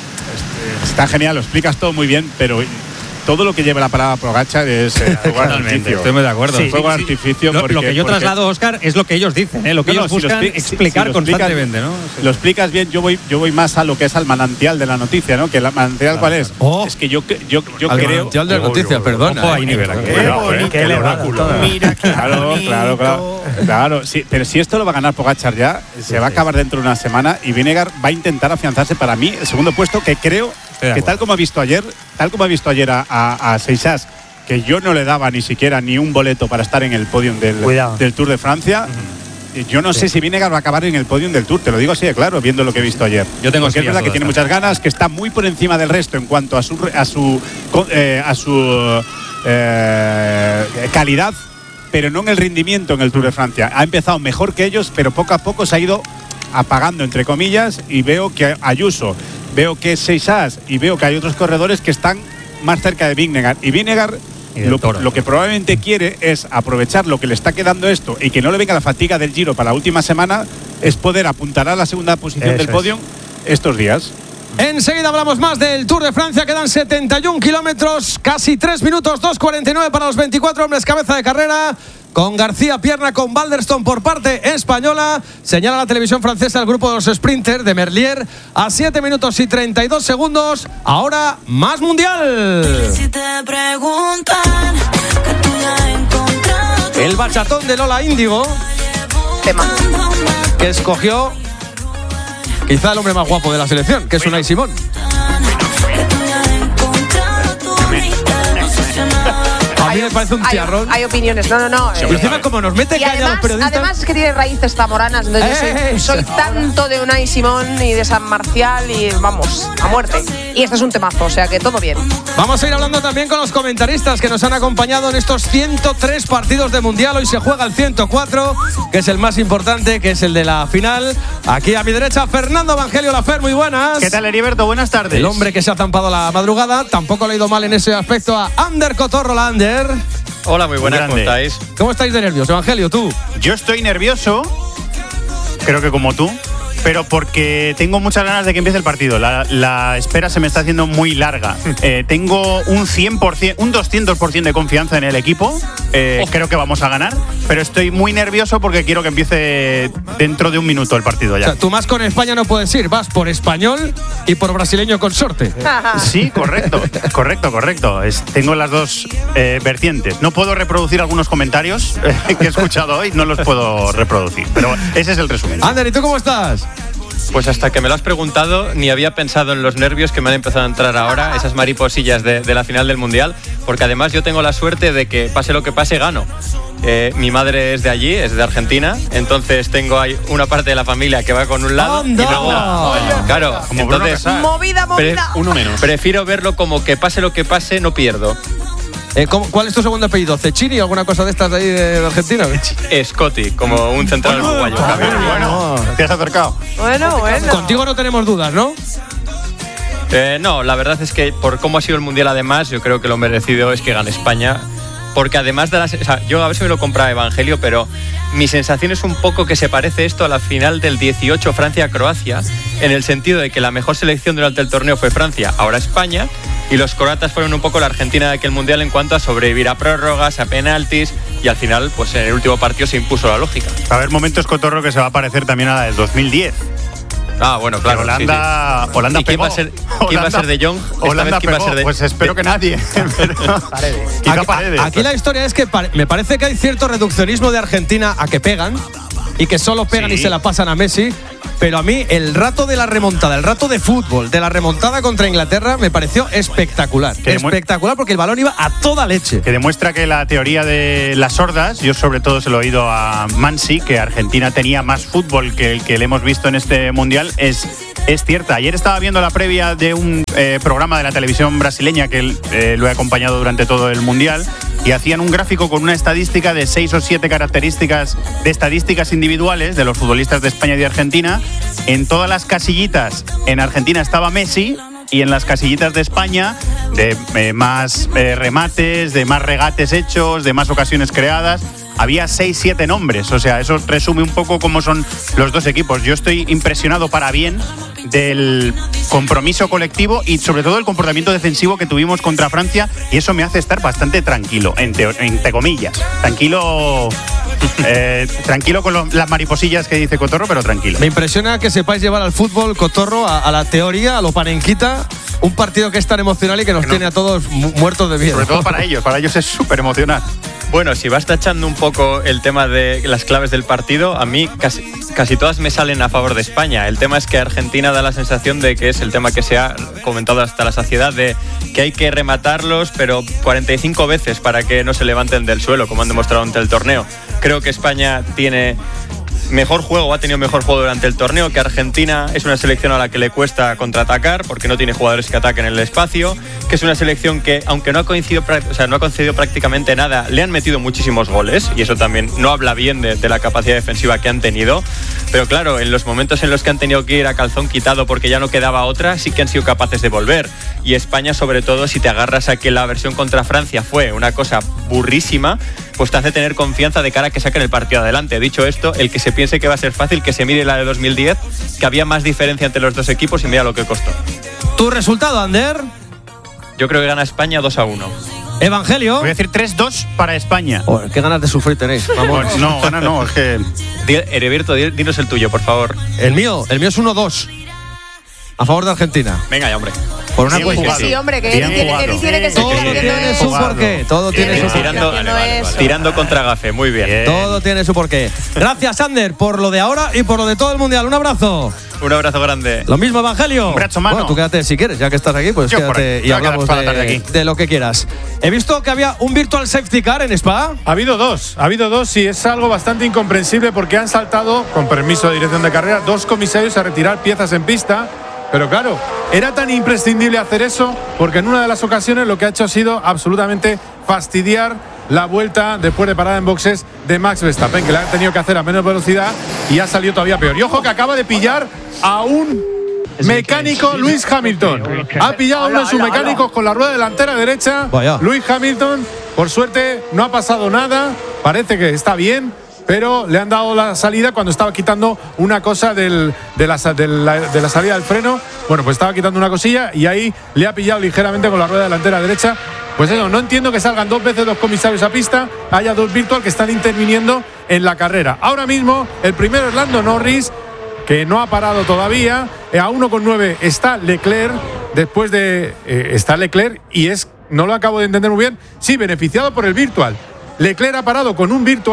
está genial, lo explicas todo muy bien, pero todo lo que lleva la palabra Pogačar es eh, fuego artificio. Estoy muy de acuerdo. Sí, fuego sí, artificio. Sí. Lo, porque, lo que yo porque... traslado, Óscar, es lo que ellos dicen, ¿eh? Lo que no, ellos no, buscan si expli- explicar si, si constantemente, explicas, ¿no? Sí. Lo explicas bien, yo voy, yo voy más a lo que es al manantial de la noticia, ¿no? Que el manantial, claro, ¿cuál es? Oh. Es que yo, yo, yo al creo. Manantial de la noticia, perdona. Ojo, hay nivel aquí. Qué oráculo. Mira, claro, claro, claro. Claro, sí, pero si esto lo va a ganar Pogačar ya, se sí, va a acabar dentro de una semana y Vingegaard va a intentar afianzarse para mí el segundo puesto, que creo que tal como ha visto ayer, tal como ha visto ayer a, a, a Seixas, que yo no le daba ni siquiera ni un boleto para estar en el podium del, del Tour de Francia. Uh-huh. Yo no sí. sé si Vingegaard va a acabar en el podium del Tour, te lo digo así de claro, viendo lo que he visto ayer. Yo tengo Porque es verdad que tiene muchas ganas, que está muy por encima del resto en cuanto a su a su eh, a su eh, calidad, pero no en el rendimiento en el Tour de Francia. Ha empezado mejor que ellos, pero poco a poco se ha ido apagando, entre comillas, y veo que Ayuso, veo que Seixas y veo que hay otros corredores que están más cerca de Vingegaard. Y Vingegaard lo, lo que probablemente quiere es aprovechar lo que le está quedando esto y que no le venga la fatiga del Giro para la última semana, es poder apuntar a la segunda posición Eso del podio es. estos días. Enseguida hablamos más del Tour de Francia. Quedan setenta y un kilómetros, casi tres minutos, dos cuarenta y nueve para los veinticuatro hombres cabeza de carrera. Con García Pierna, con Balderstone por parte española. Señala la televisión francesa el grupo de los sprinters de Merlier a siete minutos y treinta y dos segundos. Ahora más mundial. El bachatón de Lola Índigo, tema que escogió quizá el hombre más guapo de la selección, que es Unai Simón. A mí me parece un tiarrón. Hay, hay opiniones, no, no, no. Y encima como nos mete caña además, a los periodistas. Además es que tiene raíces zamoranas. Entonces eh, yo soy, soy tanto de Unai Simón y de San Marcial y vamos, a muerte. Y este es un temazo, o sea que todo bien. Vamos a ir hablando también con los comentaristas que nos han acompañado en estos ciento tres partidos de Mundial. Hoy se juega el ciento cuatro, que es el más importante, que es el de la final. Aquí a mi derecha, Fernando Evangelio Lafer, muy buenas. ¿Qué tal, Heriberto? Buenas tardes. El hombre que se ha zampado la madrugada. Tampoco le ha ido mal en ese aspecto a Ander Cotorro, la Ander. Hola, muy buenas, ¿cómo estáis? ¿Cómo estáis de nervios, Evangelio, tú? Yo estoy nervioso, creo que como tú, pero porque tengo muchas ganas de que empiece el partido. La, la espera se me está haciendo muy larga. Eh, tengo un cien por ciento, un doscientos por ciento de confianza en el equipo. Eh, oh. Creo que vamos a ganar, pero estoy muy nervioso porque quiero que empiece dentro de un minuto el partido ya. O sea, tú más con España no puedes ir, vas por español y por brasileño consorte. Sí, correcto, correcto, correcto. Es, tengo las dos eh, vertientes. No puedo reproducir algunos comentarios eh, que he escuchado hoy, no los puedo reproducir, pero ese es el resumen. Ander, ¿y tú cómo estás? Pues hasta que me lo has preguntado, ni había pensado en los nervios que me han empezado a entrar ahora, esas mariposillas de, de la final del Mundial, porque además yo tengo la suerte de que pase lo que pase, gano. Eh, mi madre es de allí, es de Argentina, entonces tengo ahí una parte de la familia que va con un lado ¡Anda! y luego, claro, como entonces movida, movida. Pre- uno menos. Prefiero verlo como que pase lo que pase, no pierdo. Eh, ¿cómo, ¿Cuál es tu segundo apellido? ¿Cecchini o alguna cosa de estas de ahí de Argentina? Scotty, como un central uruguayo. Bueno, te has acercado. Bueno, bueno. Contigo no tenemos dudas, ¿no? Eh, no, la verdad es que por cómo ha sido el Mundial además, yo creo que lo merecido es que gane España. Porque además de las... O sea, yo a ver si me lo compra Evangelio, pero mi sensación es un poco que se parece esto a la final del dieciocho Francia-Croacia, en el sentido de que la mejor selección durante el torneo fue Francia, ahora España, y los croatas fueron un poco la Argentina de aquel Mundial en cuanto a sobrevivir a prórrogas, a penaltis, y al final, pues en el último partido se impuso la lógica. Va a haber momentos, Cotorro, que se va a parecer también a la del dos mil diez. Ah, bueno, claro. Que Holanda, sí, sí. Holanda ¿Y quién pegó. va a ser, ¿quién va a ser de Jong? Holanda ¿Quién va a pegó. ser de... Pues espero que nadie. Paredes. Quizá Aquí, Paredes. aquí la historia es que pare- me parece que hay cierto reduccionismo de Argentina a que pegan y que solo pegan Sí. y se la pasan a Messi. Pero a mí el rato de la remontada, el rato de fútbol, de la remontada contra Inglaterra me pareció espectacular. Que demu- Espectacular porque el balón iba a toda leche. Que demuestra que la teoría de las sordas, yo sobre todo se lo he oído a Mansi, que Argentina tenía más fútbol que el que le hemos visto en este Mundial, es, es cierta. Ayer estaba viendo la previa de un eh, programa de la televisión brasileña que eh, lo he acompañado durante todo el Mundial, y hacían un gráfico con una estadística de seis o siete características de estadísticas individuales de los futbolistas de España y de Argentina. En todas las casillitas en Argentina estaba Messi, y en las casillitas de España, de eh, más eh, remates, de más regates hechos, de más ocasiones creadas, había seis siete nombres. O sea, eso resume un poco cómo son los dos equipos. Yo estoy impresionado para bien del compromiso colectivo y sobre todo el comportamiento defensivo que tuvimos contra Francia, y eso me hace estar bastante tranquilo, entre, entre comillas. Tranquilo, eh, tranquilo con lo, las mariposillas que dice Cotorro, pero tranquilo. Me impresiona que sepáis llevar al fútbol, Cotorro, a, a la teoría, a lo panenquita, un partido que es tan emocional y que nos Que no. tiene a todos mu- muertos de miedo. Sobre todo para ellos, para ellos es súper emocional. Bueno, si vas tachando un poco el tema de las claves del partido, a mí casi, casi todas me salen a favor de España. El tema es que Argentina da la sensación de que es el tema que se ha comentado hasta la saciedad, de que hay que rematarlos, pero cuarenta y cinco veces para que no se levanten del suelo, como han demostrado ante el torneo. Creo que España tiene mejor juego, ha tenido mejor juego durante el torneo, que Argentina es una selección a la que le cuesta contraatacar porque no tiene jugadores que ataquen el espacio, que es una selección que, aunque no ha coincidido, o sea, no ha concedido prácticamente nada, le han metido muchísimos goles, y eso también no habla bien de, de la capacidad defensiva que han tenido. Pero claro, en los momentos en los que han tenido que ir a calzón quitado porque ya no quedaba otra, sí que han sido capaces de volver. Y España, sobre todo, si te agarras a que la versión contra Francia fue una cosa burrísima, pues te hace tener confianza de cara a que saquen el partido adelante. Dicho esto, el que se piense que va a ser fácil, que se mire la de dos mil diez, que había más diferencia entre los dos equipos, y mira lo que costó. ¿Tu resultado, Ander? Yo creo que gana España dos a uno. Evangelio. Voy a decir tres dos para España. Joder, qué ganas de sufrir tenéis. Vamos. Pues no, gana no, es que... Hereberto, dinos el tuyo, por favor. El mío, el mío es uno dos. A favor de Argentina. Venga ya, hombre. Por una Bien cuestión. jugado. Sí, hombre, que Bien él tiene, jugado. él tiene que seguir Todo haciendo tiene eso. su porqué. Todo tiene su Tirando, haciendo eso. tirando contra Gafe, muy bien. Bien. Todo tiene su porqué. Gracias, Ander, por lo de ahora y por lo de todo el mundial. Un abrazo. Un abrazo grande. Lo mismo, Evangelio. Un brazo mano. Bueno, tú quédate si quieres, ya que estás aquí, pues Yo por quédate aquí. y Yo voy a hablamos quedar toda la de, tarde aquí. de lo que quieras. He visto que había un virtual safety car en Spa. Ha habido dos, ha habido dos y es algo bastante incomprensible porque han saltado, con permiso de dirección de carrera, dos comisarios a retirar piezas en pista. Pero claro, era tan imprescindible hacer eso porque en una de las ocasiones lo que ha hecho ha sido absolutamente fastidiar la vuelta después de parada en boxes de Max Verstappen, que la ha tenido que hacer a menos velocidad y ha salido todavía peor. Y ojo que acaba de pillar a un mecánico, Lewis Hamilton. Ha pillado a uno de sus mecánicos con la rueda delantera derecha. Vaya. Lewis Hamilton, por suerte, no ha pasado nada. Parece que está bien, pero le han dado la salida cuando estaba quitando una cosa del, de, la, de, la, de la salida del freno. Bueno, pues estaba quitando una cosilla y ahí le ha pillado ligeramente con la rueda delantera derecha. Pues eso, no entiendo que salgan dos veces dos comisarios a pista, haya dos virtual que están interviniendo en la carrera. Ahora mismo, el primero es Lando Norris, que no ha parado todavía. A uno con nueve está Leclerc, después de... Eh, está Leclerc y es, no lo acabo de entender muy bien, sí, beneficiado por el virtual. Leclerc ha parado con un virtual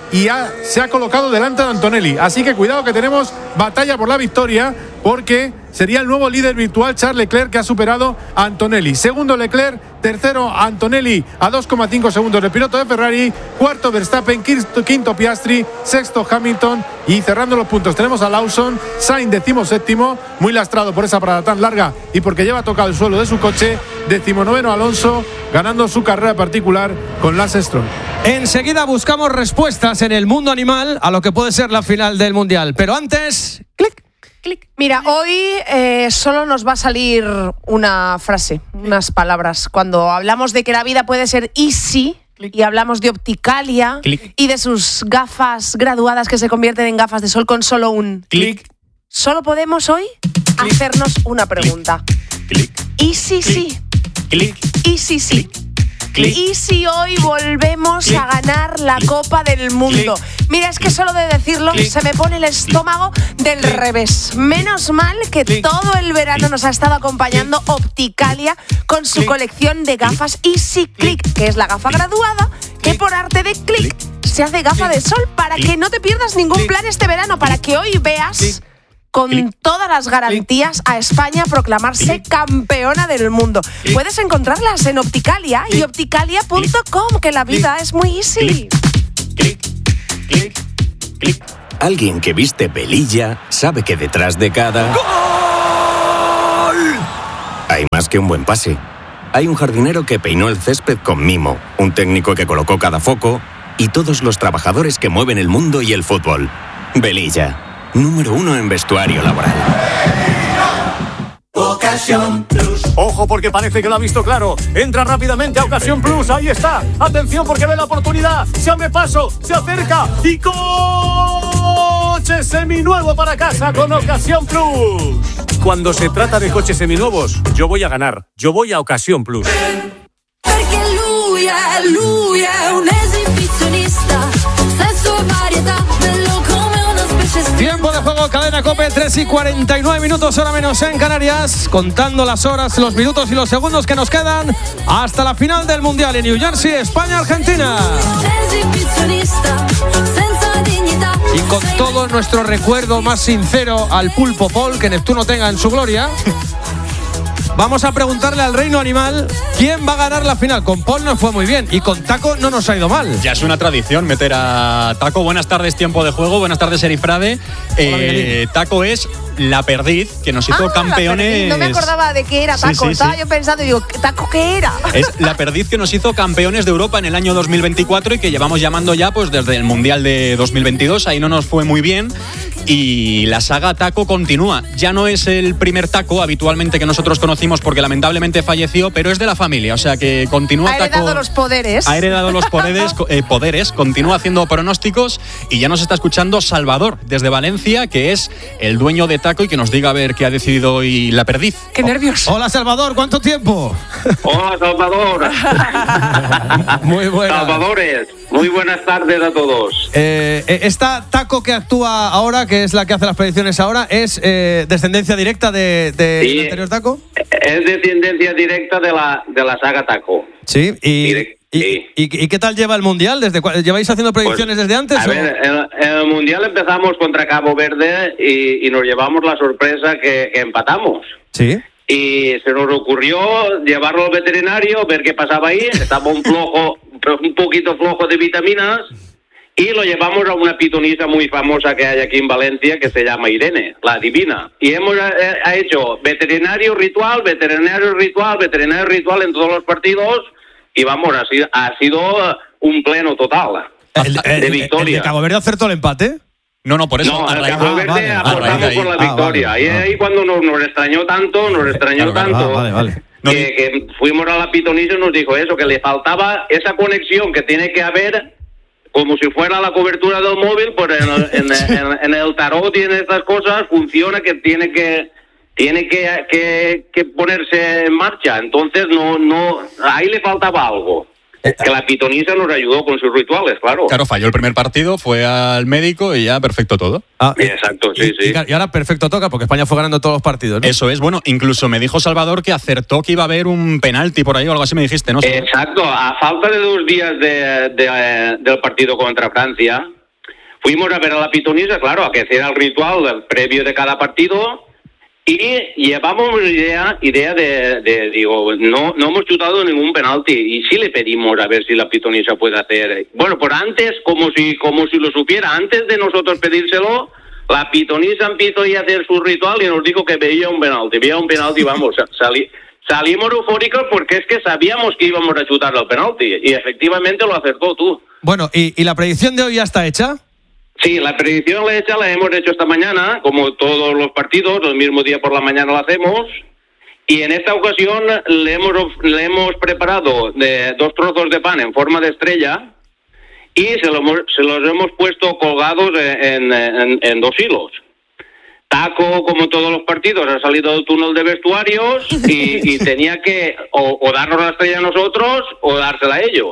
y ha, se ha colocado delante de Antonelli. Así que cuidado que tenemos batalla por la victoria, porque sería el nuevo líder virtual Charles Leclerc, que ha superado a Antonelli. Segundo Leclerc, tercero Antonelli a dos coma cinco segundos del piloto de Ferrari, cuarto Verstappen, quinto, quinto Piastri, sexto Hamilton, y cerrando los puntos tenemos a Lawson, Sainz decimoséptimo, muy lastrado por esa parada tan larga y porque lleva tocado el suelo de su coche, decimonoveno Alonso, ganando su carrera particular con Lance Stroll. Enseguida buscamos respuestas en el mundo animal a lo que puede ser la final del Mundial, pero antes, clic. Clic. Mira, hoy eh, solo nos va a salir una frase, unas palabras. Cuando hablamos de que la vida puede ser easy y hablamos de Opticalia Clic. y de sus gafas graduadas que se convierten en gafas de sol con solo un clic, solo podemos hoy clic. hacernos una pregunta. Clic. Easy sí. Clic. Easy sí. Clic. Y si hoy volvemos Clic. a ganar la Clic. Copa del Mundo. Clic. Mira, es que solo de decirlo Clic. se me pone el estómago del Clic. revés. Menos mal que Clic. todo el verano nos ha estado acompañando Opticalia con su Clic. colección de gafas Easy Click, que es la gafa graduada que por arte de clic se hace gafa de sol para que no te pierdas ningún plan este verano, para que hoy veas con Clic. todas las garantías a España proclamarse campeona del mundo. Clic. Puedes encontrarlas en Opticalia y opticalia punto com, que la vida es muy easy. Clic. Clic. Clic. Alguien que viste pelilla sabe que detrás de cada ¡gol! Hay más que un buen pase. Hay un jardinero que peinó el césped con mimo, un técnico que colocó cada foco y todos los trabajadores que mueven el mundo y el fútbol. Velilla, número uno en vestuario laboral. Ocasión Plus. Ojo porque parece que lo ha visto claro. Entra rápidamente a Ocasión Plus. Ahí está. Atención porque ve la oportunidad. Se abre paso. Se acerca. Y coche seminuevo para casa con Ocasión Plus. Cuando se trata de coches seminuevos, yo voy a ganar. Yo voy a Ocasión Plus. Perché lui è, lui è un esibizionista. Sesso e varietà, bello come una specie. Tiempo de juego, cadena COPE, tres y cuarenta y nueve minutos, hora menos en Canarias, contando las horas, los minutos y los segundos que nos quedan hasta la final del Mundial en New Jersey, España-Argentina. Y con todo nuestro recuerdo más sincero al Pulpo Paul, que Neptuno tenga en su gloria, vamos a preguntarle al reino animal quién va a ganar la final. Con Paul nos fue muy bien y con Taco no nos ha ido mal. Ya es una tradición meter a Taco. Buenas tardes, tiempo de juego. Buenas tardes, Erifrade. Eh, Taco es la perdiz que nos hizo Ah, campeones. No me acordaba de qué era Sí, Taco. sí, Estaba sí. yo pensando, digo, ¿Taco qué era? Es la perdiz que nos hizo campeones de Europa en el año dos mil veinticuatro y que llevamos llamando ya pues desde el Mundial de dos mil veintidós. Ahí no nos fue muy bien y la saga Taco continúa. Ya no es el primer Taco habitualmente que nosotros conocimos porque lamentablemente falleció, pero es de la familia. O sea que continúa Ha heredado Taco. los poderes. Ha heredado los poderes, eh, poderes, continúa haciendo pronósticos y ya nos está escuchando Salvador desde Valencia, que es el dueño de Taco y que nos diga a ver qué ha decidido hoy la perdiz. ¡Qué nervios! Hola Salvador, ¿cuánto tiempo? Hola Salvador. Muy buenas. Salvadores, muy buenas tardes a todos. Eh, esta Taco que actúa ahora, que es la que hace las predicciones ahora, ¿es eh, descendencia directa de, de Sí. el anterior Taco? Es descendencia directa de la, de la saga Taco. Sí, y, Direct- y, sí. y- ¿y qué tal lleva el Mundial? ¿Desde cua- ¿Lleváis haciendo predicciones Pues, desde antes? A o? ver, en, en el Mundial empezamos contra Cabo Verde y, y nos llevamos la sorpresa que, que empatamos. Sí. Y se nos ocurrió llevarlo al veterinario, ver qué pasaba ahí. Estaba un flojo, un poquito flojo de vitaminas. Y lo llevamos a una pitonisa muy famosa que hay aquí en Valencia, que se llama Irene, la divina. Y hemos eh, ha hecho veterinario ritual, veterinario ritual, veterinario ritual en todos los partidos. Y vamos, ha sido, ha sido un pleno total El, el- de el victoria. de Cabo Verde acertó el empate. No, no, por eso. No, a el raíz Cabo de- Verde ah, vale, a apostamos raíz de por la ahí. victoria. Ah, vale, y vale. ahí cuando nos, nos extrañó tanto, nos extrañó Claro, tanto, ah, vale, vale. que, que fuimos a la pitonisa y nos dijo eso, que le faltaba esa conexión que tiene que haber, como si fuera la cobertura del móvil, pues en el, en, en- en el tarot y en estas cosas funciona que tiene que tiene que, que, que ponerse en marcha. Entonces no no ahí le faltaba algo. Que la pitonisa nos ayudó con sus rituales, claro. Claro, falló el primer partido, fue al médico y ya perfecto todo. Ah, Exacto, sí, y, sí. y ahora perfecto toca, porque España fue ganando todos los partidos, ¿no? Eso es, bueno, incluso me dijo Salvador que acertó que iba a haber un penalti por ahí o algo así, me dijiste, ¿no? Exacto, a falta de dos días de, de, eh, del partido contra Francia, fuimos a ver a la pitonisa, claro, a que hiciera el ritual del previo de cada partido. Y llevamos idea, idea de, de, digo, no, no hemos chutado ningún penalti y sí le pedimos a ver si la pitonisa puede hacer. Bueno, por antes, como si, como si lo supiera, antes de nosotros pedírselo, la pitonisa empezó a hacer su ritual y nos dijo que veía un penalti, veía un penalti, vamos, salí, salimos eufóricos porque es que sabíamos que íbamos a chutar el penalti y efectivamente lo acertó tú. Bueno, ¿y, y la predicción de hoy ya está hecha? Sí, la predicción la hecha la hemos hecho esta mañana, como todos los partidos, el mismo día por la mañana la hacemos. Y en esta ocasión le hemos, le hemos preparado de dos trozos de pan en forma de estrella y se, lo, se los hemos puesto colgados en, en, en dos hilos. Taco, como todos los partidos, ha salido del túnel de vestuarios y, y tenía que o, o darnos la estrella a nosotros o dársela a ellos.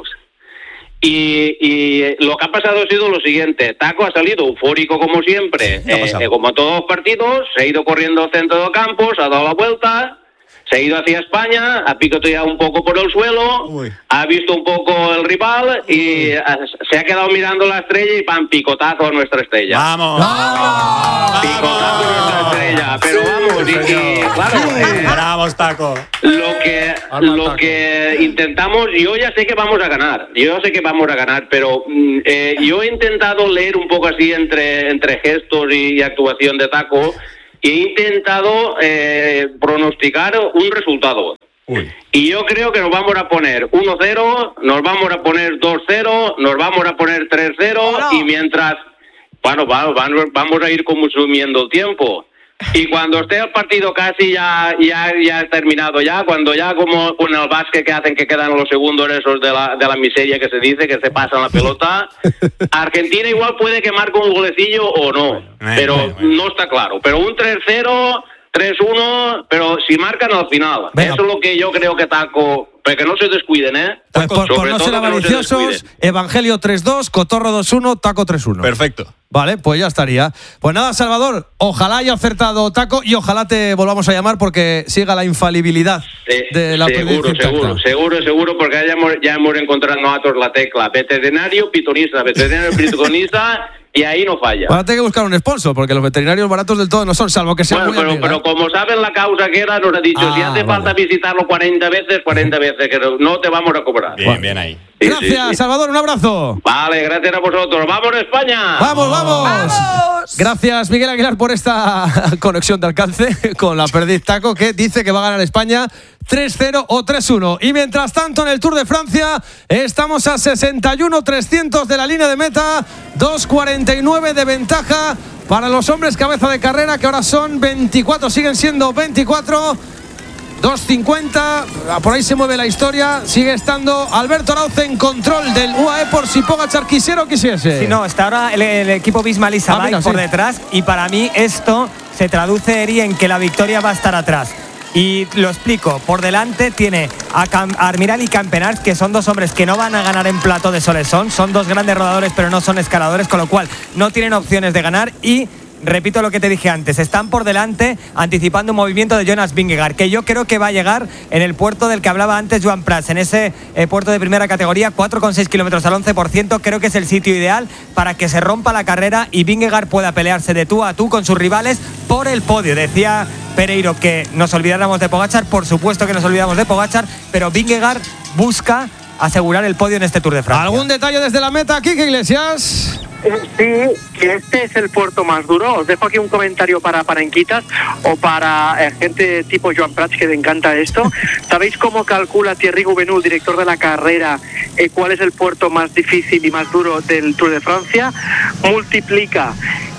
Y, y lo que ha pasado ha sido lo siguiente. Taco ha salido eufórico como siempre, eh, eh, como todos los partidos, se ha ido corriendo al centro del campo, se ha dado la vuelta, se ha ido hacia España, ha picoteado un poco por el suelo, Uy. ha visto un poco el rival y ha, se ha quedado mirando la estrella y pan, picotazo a nuestra estrella. ¡Vamos! ¡Vamos! Picotazo a nuestra estrella, pero vamos, y, y claro, eh, ¡Vamos, Taco! Lo que, lo que intentamos, yo ya sé que vamos a ganar, yo sé que vamos a ganar, pero eh, yo he intentado leer un poco así entre, entre gestos y, y actuación de Taco, y he intentado eh, pronosticar un resultado. Uy. Y yo creo que nos vamos a poner uno cero, nos vamos a poner dos cero, nos vamos a poner tres cero, oh, no. y mientras, bueno, vamos, vamos a ir consumiendo el tiempo. Y cuando esté el partido casi ya ya ya terminado ya, cuando ya como con el básquet que hacen que quedan los segundos esos de la de la miseria que se dice, que se pasan la pelota, Argentina igual puede que marque un golecillo o no, bueno, pero bueno, bueno. no está claro. Pero un tres cero, tres uno, pero si marcan al final. Venga. Eso es lo que yo creo que Taco... Pero que no se descuiden, ¿eh? Pues por, por no ser avariciosos, no Evangelio tres dos, Cotorro dos uno, Taco tres uno. Perfecto. Vale, pues ya estaría. Pues nada, Salvador, ojalá haya acertado Taco y ojalá te volvamos a llamar porque siga la infalibilidad sí, de la Seguro, seguro, seguro, seguro, porque ya hemos, ya hemos encontrado nosotros la tecla. Veterinario, pitonista, veterinario, pitonista... Y ahí no falla. Ahora tengo que buscar un sponsor, porque los veterinarios baratos del todo no son, salvo que sean bueno, muy pero, amiga, pero ¿eh? como saben la causa que era, nos ha dicho, ah, si hace vale. falta visitarlo cuarenta veces, cuarenta veces, que no te vamos a cobrar. Bien, bueno. bien ahí. Sí, gracias, sí, sí. Salvador, un abrazo. Vale, gracias a vosotros. ¡Vamos a España! ¡Vamos, vamos! ¡Vamos! Gracias, Miguel Aguilar, por esta conexión de alcance con la perdiz Taco, que dice que va a ganar España tres cero o tres uno. Y mientras tanto, en el Tour de Francia, estamos a sesenta y uno trescientos de la línea de meta, dos cuarenta y nueve de ventaja para los hombres cabeza de carrera, que ahora son veinticuatro, siguen siendo veinticuatro. dos cincuenta, por ahí se mueve la historia. Sigue estando Alberto Arauz en control del U A E por si Pogačar quisiera o quisiese. Sí, no, está ahora el, el equipo Bisma Lisa ah, por sí. detrás. Y para mí esto se traduce, Eri, en que la victoria va a estar atrás. Y lo explico, por delante tiene a, Cam, a Armiral y Campenard, que son dos hombres que no van a ganar en Plató de Solesón. Son dos grandes rodadores, pero no son escaladores, con lo cual no tienen opciones de ganar. Y repito lo que te dije antes, están por delante anticipando un movimiento de Jonas Vingegaard, que yo creo que va a llegar en el puerto del que hablaba antes Joan Prats, en ese eh, puerto de primera categoría, cuatro coma seis kilómetros al once por ciento. Creo que es el sitio ideal para que se rompa la carrera y Vingegaard pueda pelearse de tú a tú con sus rivales por el podio. Decía Pereiro que nos olvidáramos de Pogačar, por supuesto que nos olvidamos de Pogačar, pero Vingegaard busca asegurar el podio en este Tour de Francia. ¿Algún detalle desde la meta, Quique Iglesias? Sí, que este es el puerto más duro. Os dejo aquí un comentario para parenquitas o para eh, gente tipo Joan Prats que le encanta esto. ¿Sabéis cómo calcula Thierry Gouvenou, director de la carrera, eh, cuál es el puerto más difícil y más duro del Tour de Francia? Multiplica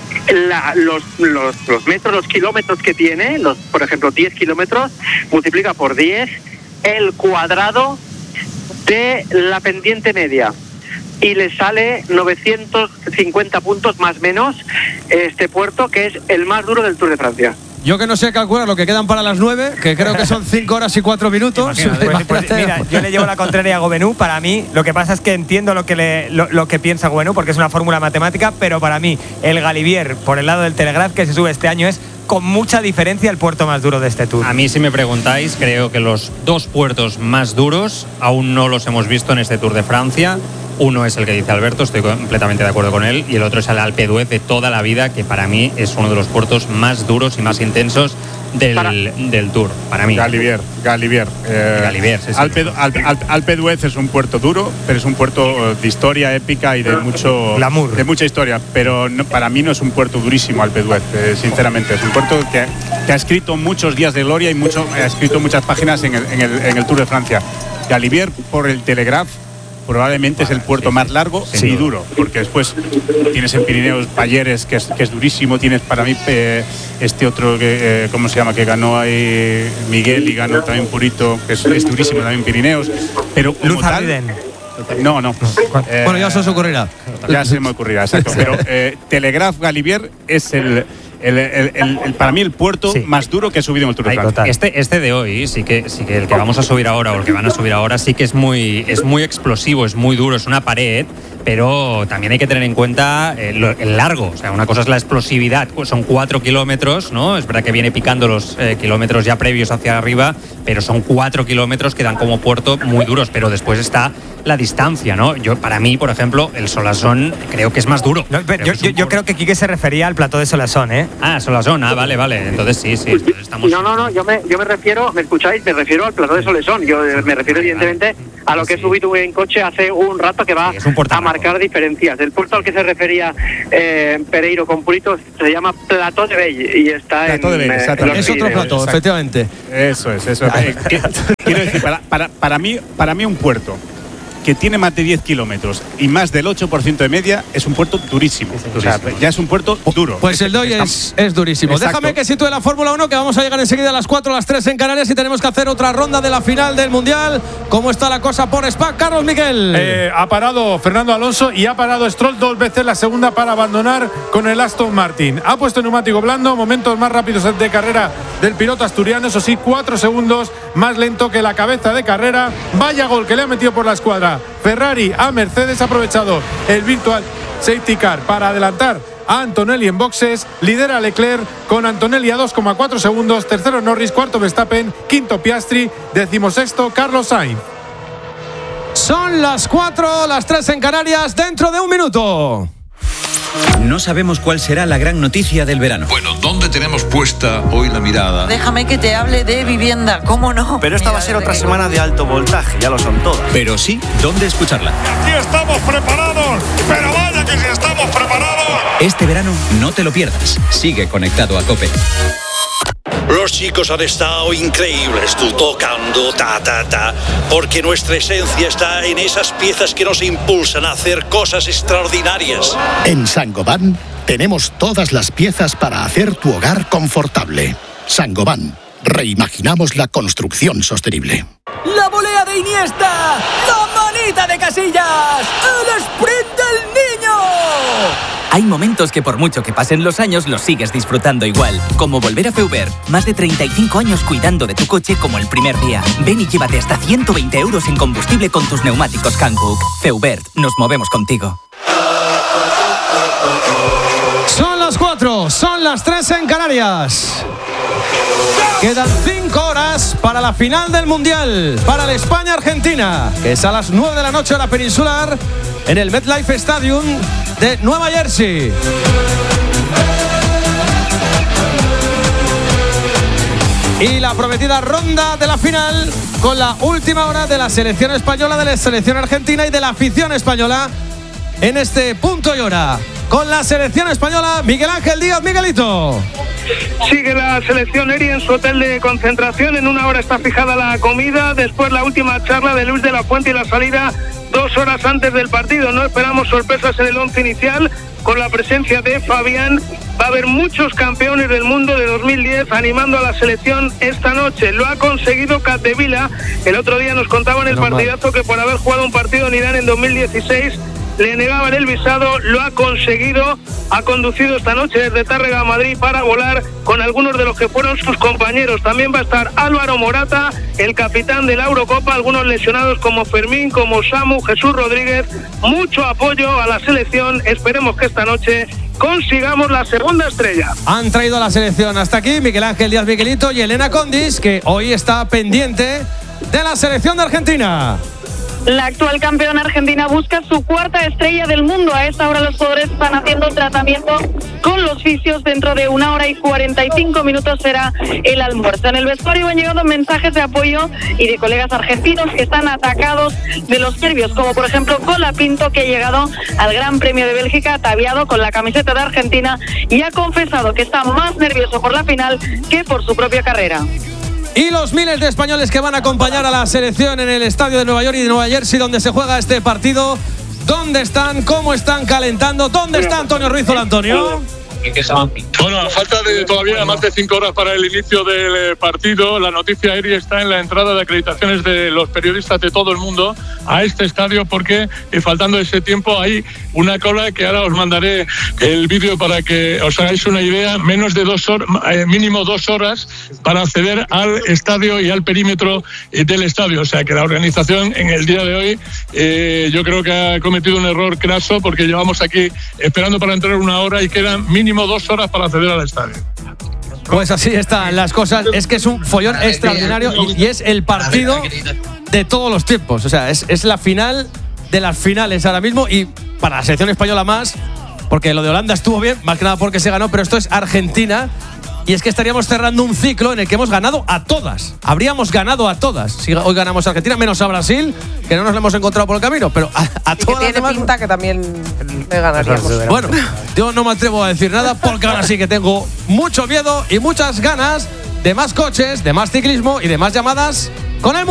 La, los, los, los metros, los kilómetros que tiene, los, por ejemplo diez kilómetros, multiplica por diez el cuadrado de la pendiente media y le sale novecientos cincuenta puntos más menos este puerto, que es el más duro del Tour de Francia. Yo que no sé calcular lo que quedan para las nueve, que creo que son cinco horas y cuatro minutos. Pues, pues, mira, yo le llevo la contraria a Gouvenou. Para mí, lo que pasa es que entiendo lo que, le, lo, lo que piensa Gouvenou, porque es una fórmula matemática, pero para mí, el Galibier, por el lado del Telegraph, que se sube este año, es con mucha diferencia el puerto más duro de este Tour. A mí, si me preguntáis, creo que los dos puertos más duros aún no los hemos visto en este Tour de Francia. Uno es el que dice Alberto, estoy completamente de acuerdo con él, y el otro es el Alpe d'Huez de toda la vida, que para mí es uno de los puertos más duros y más intensos del, para, del Tour, para mí. Galibier, Galibier. Eh, Galibier, sí, sí. Alpe, Alpe, Alpe, Alpe d'Huez es un puerto duro, pero es un puerto de historia épica y de mucho glamour, de mucha historia, pero no, para mí no es un puerto durísimo Alpe d'Huez, eh, sinceramente. Es un puerto que, que ha escrito muchos días de gloria y mucho, ha escrito muchas páginas en el, en el, en el Tour de Francia. Galibier, por el Telegraph, probablemente es el puerto más largo y duro, porque después tienes en Pirineos Bayeres, que es, que es durísimo, tienes para mí eh, este otro, que, eh, ¿cómo se llama?, que ganó ahí Miguel y ganó también Purito, que es, es durísimo también Pirineos, pero como Luz tal, no, no. Eh, bueno, ya se os ocurrirá. Ya se me ocurrirá, exacto. Pero eh, Telegraph Galibier es el... El, el, el, el, para mí el puerto sí. más duro que he subido en el Tour de Francia. Este, este de hoy sí que, sí que el que vamos a subir ahora o el que van a subir ahora sí que es muy, es muy explosivo, es muy duro, es una pared, pero también hay que tener en cuenta el, el largo. O sea, una cosa es la explosividad, pues son cuatro kilómetros, ¿no? Es verdad que viene picando los eh, kilómetros ya previos hacia arriba, pero son cuatro kilómetros que dan como puerto muy duros, pero después está la distancia, ¿no? Yo, para mí, por ejemplo, el Solasson creo que es más duro. No, yo, yo, yo creo que Quique se refería al plató de Solasson, ¿eh? Ah, Solasson, ah, vale, vale. Entonces sí, sí. Estamos... No, no, no, yo me, yo me refiero, ¿me escucháis? Me refiero al plató de Solasson. Yo me refiero, evidentemente, a lo que he subido en coche hace un rato, que va a marcar diferencias. El puerto al que se refería eh, Pereiro con Purito se llama Plató de Bell y está plató en... de Bell, eh, es otro plató, exacto. Efectivamente. Eso es, eso es. Eh, quiero decir, para, para, para, mí, para mí un puerto que tiene más de diez kilómetros y más del ocho por ciento de media es un puerto durísimo. O sea, ya es un puerto duro. Pues el de hoy es, es durísimo. Exacto. Déjame que sitúe la Fórmula uno, que vamos a llegar enseguida a las cuatro, a las tres en Canarias, y tenemos que hacer otra ronda de la final del Mundial. ¿Cómo está la cosa por Spa, Carlos Miguel? Eh, ha parado Fernando Alonso y ha parado Stroll dos veces, la segunda para abandonar con el Aston Martin. Ha puesto neumático blando, momentos más rápidos de carrera del piloto asturiano, eso sí, cuatro segundos más lento que la cabeza de carrera. Vaya gol que le ha metido por la escuadra Ferrari a Mercedes. Ha aprovechado el virtual safety car para adelantar a Antonelli en boxes. Lidera Leclerc con Antonelli a dos coma cuatro segundos. Tercero Norris, cuarto Verstappen, quinto Piastri, decimosexto Carlos Sainz. Son las cuatro, las tres en Canarias, dentro de un minuto. No sabemos cuál será la gran noticia del verano. Bueno, ¿dónde tenemos puesta hoy la mirada? Déjame que te hable de vivienda, ¿cómo no? Pero esta Mira, va a ser otra semana de alto voltaje, ya lo son todas. Pero sí, ¿dónde escucharla? Aquí estamos preparados, pero vaya que si estamos preparados. Este verano no te lo pierdas. Sigue conectado a COPE. Los chicos han estado increíbles, tú tocando, ta, ta, ta, porque nuestra esencia está en esas piezas que nos impulsan a hacer cosas extraordinarias. En Saint-Gobain tenemos todas las piezas para hacer tu hogar confortable. Saint-Gobain, reimaginamos la construcción sostenible. ¡La volea de Iniesta! ¡La manita de Casillas! ¡El sprint del niño! Hay momentos que por mucho que pasen los años los sigues disfrutando igual. Como volver a Feubert. Más de treinta y cinco años cuidando de tu coche como el primer día. Ven y llévate hasta ciento veinte euros en combustible con tus neumáticos Hankook. Feubert, nos movemos contigo. Son las cuatro, son las tres en Canarias. Quedan cinco horas para la final del Mundial, para la España-Argentina, que es a las nueve de la noche hora peninsular en el MetLife Stadium de Nueva Jersey. Y la prometida ronda de la final con la última hora de la selección española, de la selección argentina y de la afición española en este punto y hora. Con la selección española, Miguel Ángel Díaz. Miguelito. Sigue la selección Eri en su hotel de concentración. En una hora está fijada la comida. Después la última charla de Luis de la Fuente y la salida dos horas antes del partido. No esperamos sorpresas en el once inicial. Con la presencia de Fabián, va a haber muchos campeones del mundo de dos mil diez animando a la selección esta noche. Lo ha conseguido Capdevila. El otro día nos contaban el partidazo que por haber jugado un partido en Irán en dos mil dieciséis le negaban el visado. Lo ha conseguido, ha conducido esta noche desde Tárrega a Madrid para volar con algunos de los que fueron sus compañeros. También va a estar Álvaro Morata, el capitán de la Eurocopa, algunos lesionados como Fermín, como Samu, Jesús Rodríguez. Mucho apoyo a la selección. Esperemos que esta noche consigamos la segunda estrella. Han traído a la selección hasta aquí Miguel Ángel Díaz Miguelito y Elena Condis, que hoy está pendiente de la selección de Argentina. La actual campeona argentina busca su cuarta estrella del mundo. A esta hora los jugadores están haciendo tratamiento con los fisios. Dentro de una hora y cuarenta y cinco minutos será el almuerzo. En el vestuario han llegado mensajes de apoyo y de colegas argentinos que están atacados de los nervios, como por ejemplo Colapinto, que ha llegado al Gran Premio de Bélgica ataviado con la camiseta de Argentina y ha confesado que está más nervioso por la final que por su propia carrera. Y los miles de españoles que van a acompañar a la selección en el estadio de Nueva York y de Nueva Jersey, donde se juega este partido. ¿Dónde están? ¿Cómo están calentando? ¿Dónde está Antonio Ruiz? Hola, Antonio. Bueno, a falta de todavía más de cinco horas para el inicio del partido, la noticia aérea está en la entrada de acreditaciones de los periodistas de todo el mundo a este estadio, porque eh, faltando ese tiempo hay una cola que ahora os mandaré el vídeo para que os hagáis una idea. Menos de dos horas, eh, mínimo dos horas para acceder al estadio y al perímetro eh, del estadio. O sea que la organización en el día de hoy eh, yo creo que ha cometido un error craso, porque llevamos aquí esperando para entrar una hora y quedan mínimo dos horas para acceder al estadio. Pues así están las cosas. Es que es un follón extraordinario y, y es el partido de todos los tiempos. O sea, es, es la final de las finales ahora mismo, y para la selección española más, porque lo de Holanda estuvo bien, más que nada porque se ganó, pero esto es Argentina. Y es que estaríamos cerrando un ciclo en el que hemos ganado a todas. Habríamos ganado a todas. Si hoy ganamos a Argentina, menos a Brasil, que no nos lo hemos encontrado por el camino, pero a, a y todas que tiene las demás, pinta que también le ganaríamos. Bueno, yo no me atrevo a decir nada, porque ahora sí que tengo mucho miedo y muchas ganas de más coches, de más ciclismo y de más llamadas con el